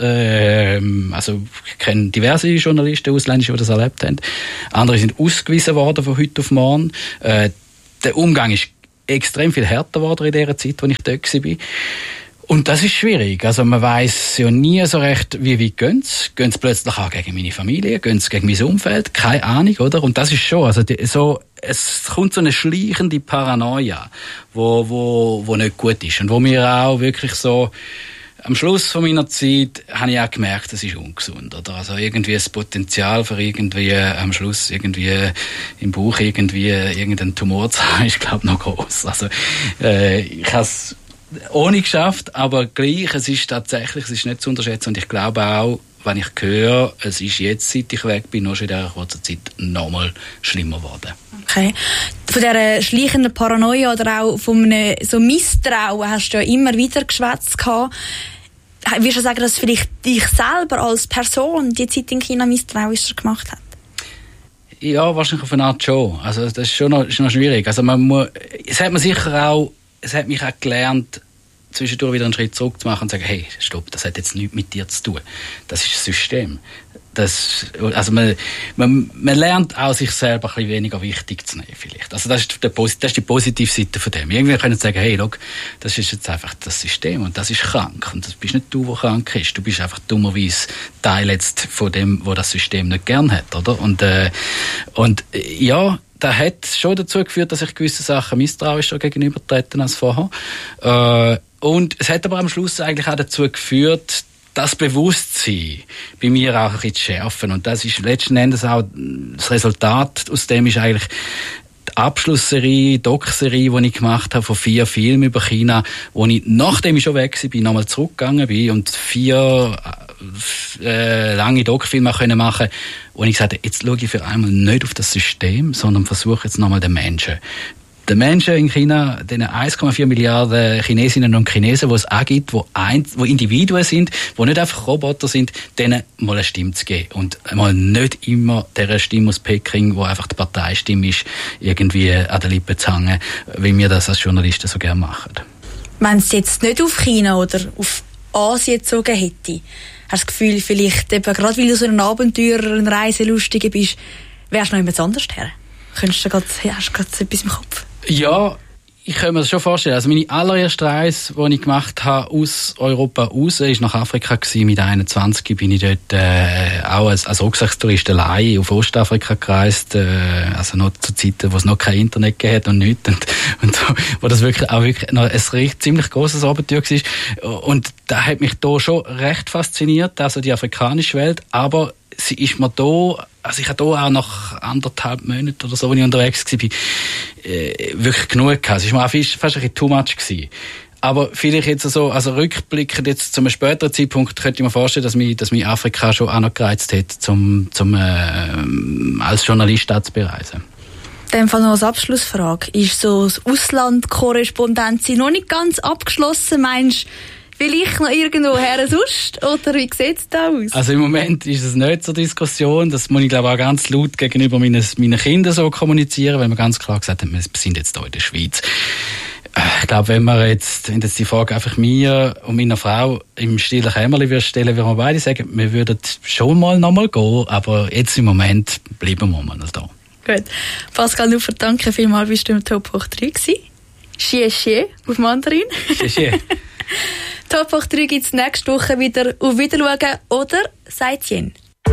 Also ich kenne diverse Journalisten, Ausländische, die das erlebt haben. Andere sind ausgewiesen worden von heute auf morgen. Der Umgang ist extrem viel härter geworden in der Zeit, als ich dort war. Und das ist schwierig. Also man weiss ja nie so recht, wie weit gehen sie. Gehen sie plötzlich auch gegen meine Familie? Gehen sie gegen mein Umfeld? Keine Ahnung, oder? Und das ist schon, also es kommt so eine schleichende Paranoia, wo nicht gut ist. Und wo mir auch wirklich so, am Schluss von meiner Zeit habe ich auch gemerkt, das ist ungesund, oder? Also irgendwie das Potenzial für irgendwie am Schluss irgendwie im Bauch irgendeinen Tumor zu haben, ist, glaube ich, noch gross. Also ich habe es ohne geschafft, aber gleich, es ist nicht zu unterschätzen. Und ich glaube auch, wenn ich höre, es ist jetzt, seit ich weg bin, noch schon in dieser kurzen Zeit nochmal schlimmer geworden. Okay. Von dieser schleichenden Paranoia oder auch von einem so Misstrauen hast du ja immer wieder geschwätzt gehabt. Würdest du sagen, dass vielleicht dich selber als Person die Zeit in China misstrauischer gemacht hat? Ja, wahrscheinlich auf eine Art schon. Also das ist schon noch schwierig. Also es hat mich auch gelernt, zwischendurch wieder einen Schritt zurück zu machen und zu sagen, hey, stopp, das hat jetzt nichts mit dir zu tun. Das ist das System. Also man lernt auch, sich selber ein bisschen weniger wichtig zu nehmen, vielleicht. Also das ist die positive Seite von dem. Irgendwie können sie sagen, hey, look, das ist jetzt einfach das System und das ist krank. Und das bist nicht du, der krank ist. Du bist einfach dummerweise Teil jetzt von dem, wo das System nicht gern hat, oder? Und ja, das hat schon dazu geführt, dass ich gewisse Sachen misstrauischer gegenübertreten als vorher. Und es hat aber am Schluss eigentlich auch dazu geführt, das Bewusstsein bei mir auch ein bisschen zu schärfen. Und das ist letzten Endes auch das Resultat aus dem ist eigentlich die Abschlussserie, Doc-Serie, die ich gemacht habe von 4 Filmen über China, wo ich, nachdem ich schon weg war, nochmal zurückgegangen bin und 4 lange Doc-Filme machen konnte, wo ich gesagt habe, jetzt schaue ich für einmal nicht auf das System, sondern versuche jetzt nochmal den Menschen. Den Menschen in China, den 1,4 Milliarden Chinesinnen und Chinesen, die es auch gibt, die Individuen sind, die nicht einfach Roboter sind, denen mal eine Stimme zu geben. Und mal nicht immer dieser Stimme aus Peking, die einfach die Parteistimme ist, irgendwie an den Lippen zu hängen, wie wir das als Journalisten so gerne machen. Wenn es jetzt nicht auf China oder auf Asien gezogen hätte, hast du das Gefühl, vielleicht eben, gerade weil du so ein Abenteurer, ein Reiselustiger bist, wärst du noch jemand anders her? Hast du gerade etwas im Kopf? Ja, ich kann mir das schon vorstellen. Also meine allererste Reise, die ich gemacht habe aus Europa raus, war nach Afrika gewesen. Mit 21 bin ich dort auch als Rucksackstourist allein auf Ostafrika gereist. Also noch zu Zeiten, wo es noch kein Internet gegeben hat und nichts. Und so, wo das wirklich noch ein ziemlich grosses Abenteuer war. Und da hat mich da schon recht fasziniert, also die afrikanische Welt. Aber sie ist mir da, also ich habe da auch nach 1,5 Monaten oder so, als ich unterwegs war, wirklich genug gehabt. Es war mir auch fast ein bisschen too much gewesen. Aber vielleicht jetzt so, also rückblickend jetzt zu einem späteren Zeitpunkt, könnte ich mir vorstellen, dass mich Afrika schon auch noch gereizt hat, als Journalist da zu bereisen. In dem Fall noch als Abschlussfrage. Ist so das Auslandkorrespondenz noch nicht ganz abgeschlossen? Meinst du, vielleicht noch irgendwo her sonst? Oder wie sieht es da aus? Also im Moment ist es nicht zur Diskussion. Das muss ich, glaube ich, auch ganz laut gegenüber meinen Kindern so kommunizieren, weil wir ganz klar gesagt haben, wir sind jetzt hier in der Schweiz. Ich glaube, wenn jetzt die Frage einfach mir und meiner Frau im stillen Kämmerchen stellen, würden wir beide sagen, wir würden schon mal nochmal gehen, aber jetzt im Moment bleiben wir mal da. Gut. Pascal Nufer, danke vielmals, bist du im Top hoch 3 gewesen. Xie Xie auf Mandarin. Xie Xie. Top hoch 3 gibt es nächste Woche wieder. Auf Wiedersehen oder Seitchen.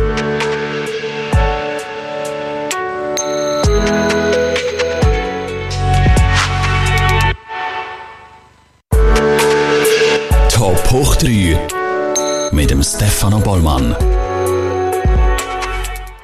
Top hoch 3 mit dem Stefano Bollmann.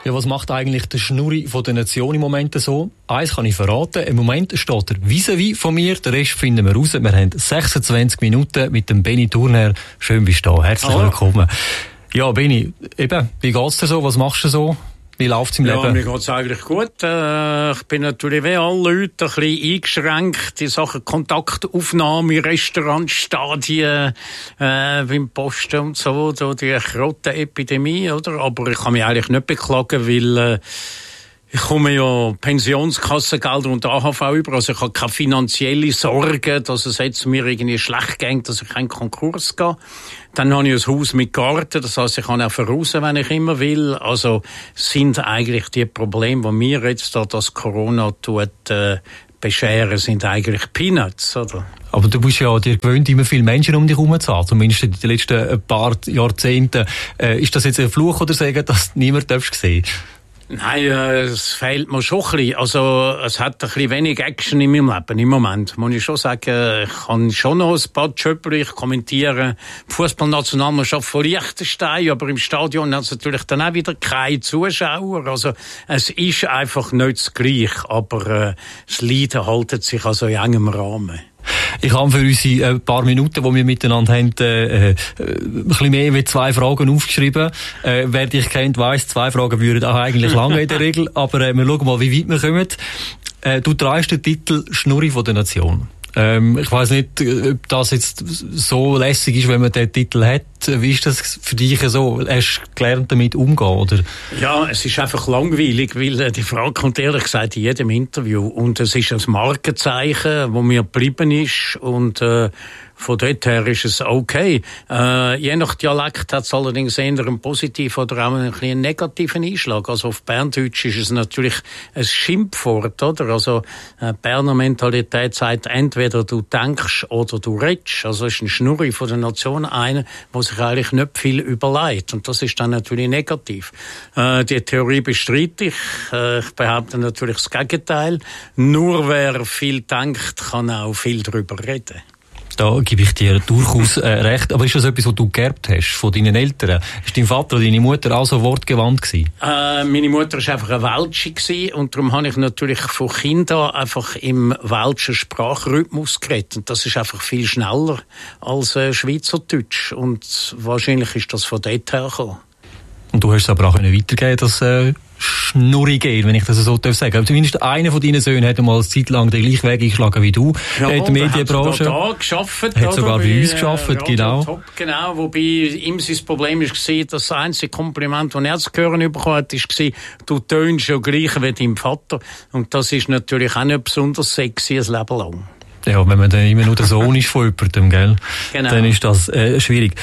Ja, was macht eigentlich der Schnurri von der Nation im Moment so? Eins kann ich verraten. Im Moment steht er vis-à-vis von mir. Den Rest finden wir raus. Wir haben 26 Minuten mit dem Benny Thurner. Schön bist du da. Herzlich willkommen. Ja, Benny, eben, wie geht's dir so? Was machst du so? Wie läuft's im Leben? Ja, mir geht's eigentlich gut. Ich bin natürlich wie alle Leute ein bisschen eingeschränkt in Sachen Kontaktaufnahme, Restaurants, Stadien, beim Posten und so, die Krottenepidemie, oder? Aber ich kann mich eigentlich nicht beklagen, weil ich komme ja Pensionskassengelder und AHV über, also ich habe keine finanzielle Sorge, dass es jetzt mir irgendwie schlecht geht, dass ich keinen Konkurs gehe. Dann habe ich ein Haus mit Garten, das heisst, ich kann auch voraus, wenn ich immer will. Also sind eigentlich die Probleme, die mir jetzt da das Corona tut, bescheren, sind eigentlich Peanuts, oder? Aber du bist ja dir gewöhnt, immer viele Menschen um dich herum zu haben, zumindest in den letzten paar Jahrzehnten. Ist das jetzt ein Fluch oder Segen, dass niemand sehen darf? Nein, es fehlt mir schon ein bisschen. Also, es hat ein bisschen wenig Action in meinem Leben im Moment. Muss ich schon sagen, ich kann schon noch ein paar Jobs, ich kommentiere die Fußballnationalmannschaft von Liechtenstein, aber im Stadion hat es natürlich dann auch wieder keine Zuschauer. Also, es ist einfach nicht das Gleiche, aber das Leiden haltet sich also in engem Rahmen. Ich habe für unsere paar Minuten, die wir miteinander haben, ein bisschen mehr wie 2 Fragen aufgeschrieben. Wer dich kennt, weiss, 2 Fragen würden auch eigentlich lange in der Regel. Aber wir schauen mal, wie weit wir kommen. Du trägst den Titel Schnurri von der Nation. Ich weiss nicht, ob das jetzt so lässig ist, wenn man den Titel hat. Wie ist das für dich so? Hast du gelernt, damit umzugehen, oder? Ja, es ist einfach langweilig, weil die Frage kommt ehrlich gesagt in jedem Interview. Und es ist ein Markenzeichen, das mir geblieben ist. Und von dort her ist es okay. Je nach Dialekt hat es allerdings eher einen positiven oder auch einen negativen Einschlag. Also auf Berndeutsch ist es natürlich ein Schimpfwort, oder? Also Berner Mentalität sagt, entweder du denkst oder du redest. Also es ist ein Schnurri von der Nation, einer, der sich eigentlich nicht viel überlegt. Und das ist dann natürlich negativ. Die Theorie bestreite ich. Ich behaupte natürlich das Gegenteil. Nur wer viel denkt, kann auch viel darüber reden. Da gebe ich dir durchaus recht. Aber ist das etwas, was du geerbt hast von deinen Eltern? Ist dein Vater oder deine Mutter auch so wortgewandt gewesen? Meine Mutter war einfach eine Welsche gewesen, und darum habe ich natürlich von Kind an einfach im welschen Sprachrhythmus geredet. Und das ist einfach viel schneller als Schweizerdeutsch. Und wahrscheinlich ist das von dort her gekommen. Und du hast es aber auch weitergeben, das Schnurri geht, wenn ich das so sagen darf. Zumindest einer von deinen Söhnen hat mal eine Zeit lang den gleichen Weg eingeschlagen wie du. Ja, in der Medienbranche. Hat gearbeitet, hat sogar bei uns gearbeitet, genau. Top, genau. Wobei ihm sein Problem war, dass das einzige Kompliment, das er zu hören bekommen hat, war, du tönst ja gleich wie dein Vater. Und das ist natürlich auch nicht besonders sexy ein Leben lang. Ja, wenn man dann immer nur der Sohn ist von jemandem, gell? Genau. Dann ist das schwierig.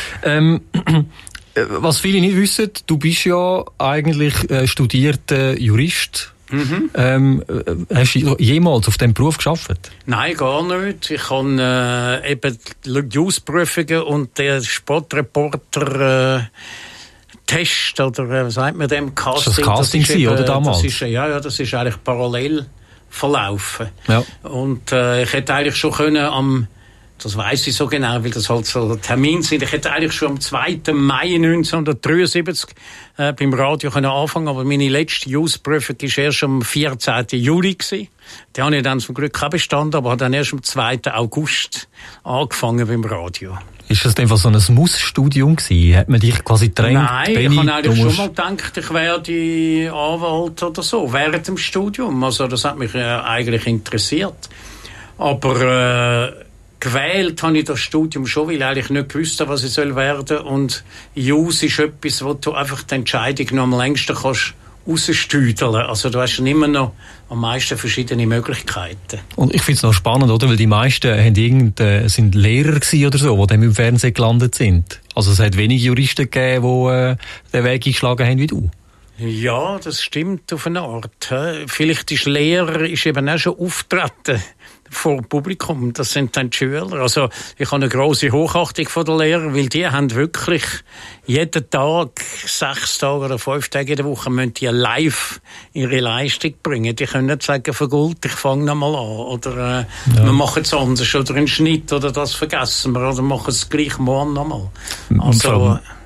Was viele nicht wissen, du bist ja eigentlich studierter Jurist. Mhm. Hast du jemals auf diesem Beruf gearbeitet? Nein, gar nicht. Ich habe eben die Ausprüfungen und den Sportreporter Test, oder was sagt man dem? Casting. Das Casting das eben, oder damals? Das ist, ja, das ist eigentlich parallel verlaufen. Ja. Und ich hätte eigentlich schon können das weiss ich so genau, weil das halt so Termine sind. Ich hätte eigentlich schon am 2. Mai 1973 beim Radio anfangen, aber meine letzte Ausprüfung war erst am 14. Juli gewesen. Die habe ich dann zum Glück auch bestanden, aber habe dann erst am 2. August angefangen beim Radio. Ist das einfach so ein Muss-Studium gewesen? Hat man dich quasi gedrängt? Nein, Benny, ich habe eigentlich schon mal gedacht, ich werde Anwalt oder so, während dem Studium. Also das hat mich eigentlich interessiert. Aber gewählt habe ich das Studium schon, weil ich eigentlich nicht gewusst habe, was ich werden soll. Und Jus ist etwas, wo du einfach die Entscheidung noch am längsten kannst rausstüdeln. Also du hast schon immer noch am meisten verschiedene Möglichkeiten. Und ich finde es noch spannend, oder? Weil die meisten sind Lehrer gewesen oder so, die dann im Fernsehen gelandet sind. Also es hat wenige Juristen gegeben, die den Weg eingeschlagen haben wie du. Ja, das stimmt auf eine Art. Vielleicht ist Lehrer eben auch schon auftreten vor Publikum. Das sind dann die Schüler. Also ich habe eine grosse Hochachtung von den Lehrern, weil die haben wirklich jeden Tag, 6 Tage oder 5 Tage in der Woche, müssen die live ihre Leistung bringen. Die können nicht sagen, vergult, ich fange nochmal an. Oder wir machen es anders. Oder einen Schnitt. Oder das vergessen wir. Oder machen es gleich morgen nochmal. Also,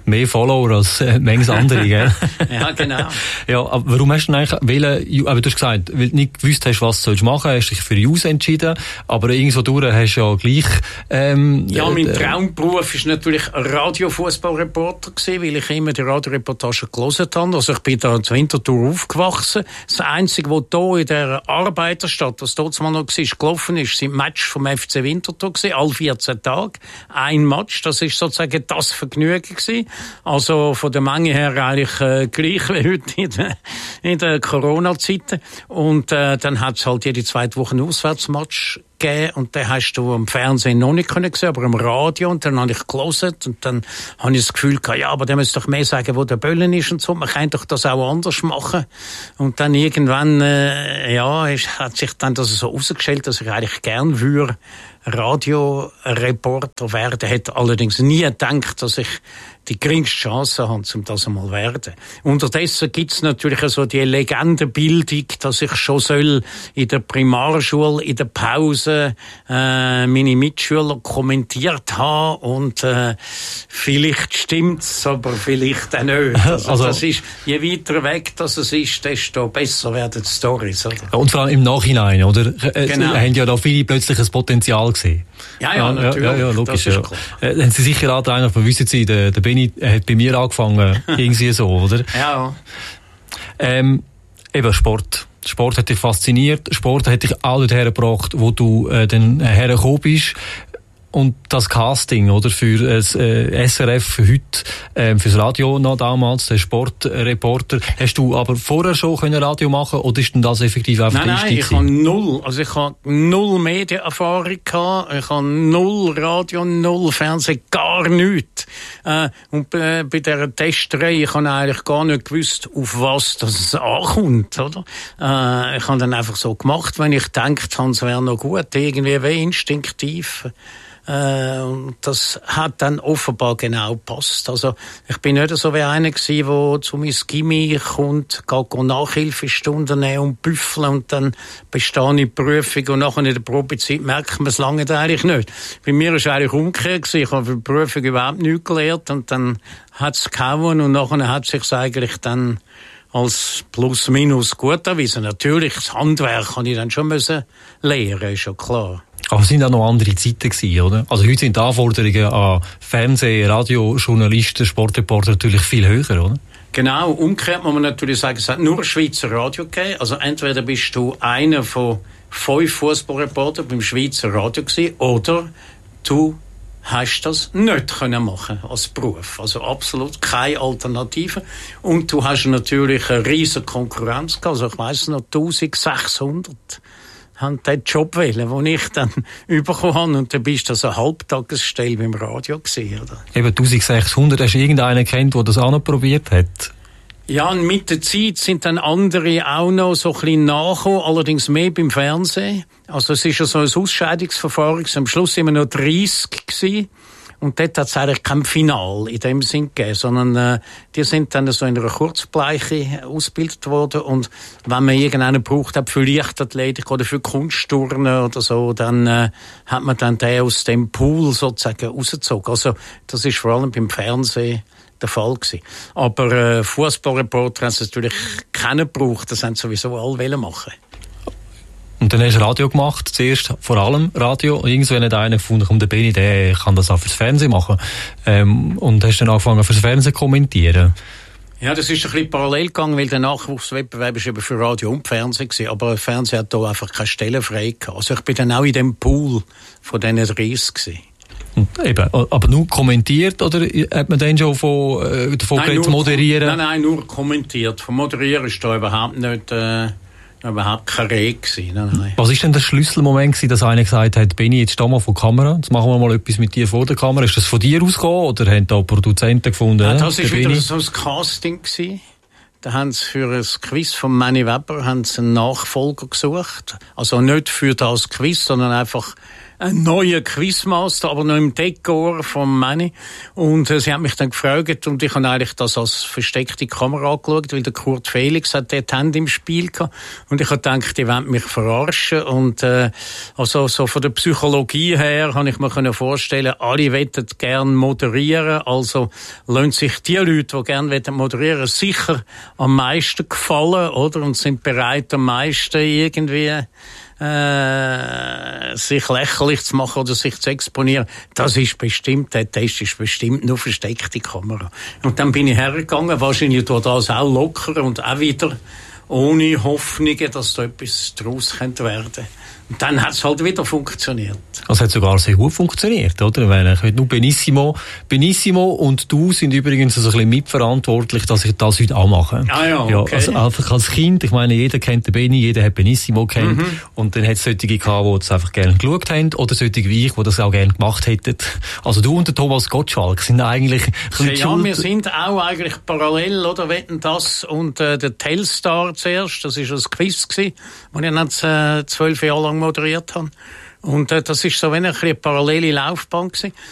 Mehr Follower als manches andere, gell? Ja, genau. Ja, aber warum hast du denn eigentlich aber du hast gesagt, weil du nicht gewusst hast, was du machen sollst, hast dich für News entschieden, aber irgendwo durch hast du ja gleich... ja, mein Traumberuf ist natürlich Radio-Fußballreporter gewesen, weil ich immer die Radioreportage gelesen habe. Also ich bin da in Winterthur aufgewachsen. Das Einzige, was hier in der Arbeiterstadt, was dort mal noch war, gelaufen ist, sind Match vom FC Winterthur gewesen, alle 14 Tage. Ein Match, das ist sozusagen das Vergnügen gewesen. Also von der Menge her eigentlich gleich wie heute in der Corona-Zeiten. Und dann hat es halt jede zweite Woche einen Auswärtsmatch gegeben und den hast du am Fernsehen noch nicht können sehen, aber am Radio, und dann habe ich gelesen und dann habe ich das Gefühl gehabt, ja, aber der müsste doch mehr sagen, wo der Böllen ist und so, man könnte doch das auch anders machen. Und dann irgendwann, hat sich dann das so herausgestellt, dass ich eigentlich gern würde Radioreporter werden, hätte allerdings nie gedacht, dass ich die geringste Chance habe, um das einmal werden. Unterdessen gibt's natürlich so die Legendenbildung, dass ich schon soll in der Primarschule, in der Pause, meine Mitschüler kommentiert haben und, vielleicht stimmt's, aber vielleicht auch nicht. Also das ist, je weiter weg das es ist, desto besser werden die Storys, oder? Und vor allem im Nachhinein, oder? Genau. Haben ja da viele plötzlich ein Potenzial gesehen. Ja, natürlich. Ja, logisch, das ist ja. Haben Sie sicher auch einer von wissen Sie, der Benni hat bei mir angefangen, irgendwie so, oder? Ja. Eben Sport. Sport hat dich fasziniert. Sport hat dich auch dorthin gebracht, wo du dann hergekommen bist. Und das Casting, oder, für das SRF heute, fürs Radio noch damals, der Sportreporter, hast du aber vorher schon Radio machen können, oder ist denn das effektiv einfach der Einstieg? Ich habe null Medienerfahrung gehabt, ich habe null Radio, null Fernsehen, gar nichts. Und bei dieser Testerei, ich habe eigentlich gar nicht gewusst, auf was das ankommt, oder? Ich habe dann einfach so gemacht, wenn ich gedacht habe, es wäre noch gut, irgendwie wie instinktiv. Das hat dann offenbar genau gepasst. Also, ich bin nicht so wie einer gewesen, der zu mir Gimmi kommt, geht Nachhilfestunden nehmen und büffeln und dann bestehe ich die Prüfung und nachher in der Probezeit merkt man es lange eigentlich nicht. Bei mir war es eigentlich umgekehrt gewesen. Ich habe für die Prüfung überhaupt nichts gelernt und dann hat es gehauen und nachher hat es sich eigentlich dann als plus-minus gut erwiesen. Natürlich, das Handwerk habe ich dann schon müssen lernen, ist ja klar. Aber es sind auch noch andere Zeiten gewesen, oder? Also heute sind die Anforderungen an Fernseh-, Radio-, Journalisten, Sportreporter natürlich viel höher, oder? Genau, umgekehrt muss man natürlich sagen, es hat nur ein Schweizer Radio gegeben. Also entweder bist du einer von 5 Fußballreportern beim Schweizer Radio gewesen, oder du hast das nicht können machen als Beruf. Also absolut keine Alternative. Und du hast natürlich eine riesige Konkurrenz gehabt. Also ich weiss noch, 1600 haben den Job wählen, den ich dann bekommen habe. Und dann bist du so eine Halbtagesstelle beim Radio gewesen, oder? Eben 1600, hast du irgendeinen kennt, der das auch noch probiert hat? Ja, und mit der Zeit sind dann andere auch noch so ein bisschen nachgekommen, allerdings mehr beim Fernsehen. Also es ist ja so ein Ausscheidungsverfahren, am Schluss immer noch 30 gewesen. Und dort hat es eigentlich kein Final in dem Sinn gegeben, sondern die sind dann so in einer Kurzbleiche ausgebildet worden. Und wenn man irgendeinen braucht hat für Leichtathletik oder für Kunstturnen oder so, dann hat man dann den aus dem Pool sozusagen rausgezogen. Also das ist vor allem beim Fernsehen der Fall gewesen. Aber Fußballreporter haben es natürlich keinen gebraucht, das haben sowieso alle machen. Und dann hast du Radio gemacht, zuerst vor allem Radio. Und irgendwann hat einer gefunden, komm, der Benni, der kann das auch fürs Fernsehen machen. Und hast dann angefangen, fürs Fernsehen zu kommentieren. Ja, das ist ein bisschen parallel gegangen, weil der Nachwuchswettbewerb ist eben für Radio und Fernsehen gewesen. Aber Fernsehen hat da einfach keine Stelle frei gehabt. Also ich bin dann auch in dem Pool von diesen 30 gewesen. Und eben, aber nur kommentiert, oder hat man dann schon davon geredet, moderieren? Nein, nur kommentiert. Von moderieren ist da überhaupt nicht... überhaupt keine Rede gewesen. Nein. Was war denn der Schlüsselmoment gewesen, dass einer gesagt hat, Benni, jetzt steh mal vor der Kamera, jetzt machen wir mal etwas mit dir vor der Kamera. Ist das von dir ausgegangen oder haben da Produzenten gefunden? Ja, das war wieder so ein Casting gewesen. Da haben sie für ein Quiz von Manny Weber einen Nachfolger gesucht. Also nicht für das Quiz, sondern einfach ein neuer Quizmaster, aber noch im Dekor von Manny. Und sie hat mich dann gefragt und ich habe eigentlich das als versteckte Kamera angeschaut, weil der Kurt Felix hat dort Hände im Spiel gehabt. Und ich habe gedacht, die wollen mich verarschen. Und also so von der Psychologie her habe ich mir vorstellen, alle wollen gerne moderieren. Also lassen sich die Leute, die gerne moderieren wollen, sicher am meisten gefallen, oder? Und sind bereit, am meisten irgendwie sich lächerlich zu machen oder sich zu exponieren. Das ist bestimmt, der Test ist bestimmt nur versteckte Kamera. Und dann bin ich hergegangen, wahrscheinlich durch das auch locker und auch wieder ohne Hoffnungen, dass da etwas daraus könnte werden. Und dann hat es halt wieder funktioniert. Also hat sogar sehr gut funktioniert, oder? Weil nur Benissimo und du sind übrigens so ein bisschen mitverantwortlich, dass ich das heute auch mache. Ah ja, okay. Ja, also einfach als Kind, ich meine, jeder kennt den Benni, jeder hat Benissimo kennt. Und dann hat es solche gehabt, die das einfach gerne geschaut haben, oder solche wie ich, die das auch gerne gemacht hätten. Also du und der Thomas Gottschalk sind eigentlich ja, wir sind auch eigentlich parallel, oder? Wetten das und der Telstar zuerst, das war ein Quiz gewesen, das ich dann 12 Jahre lang moderiert habe. Und das ist so eine parallele Laufbahn gewesen.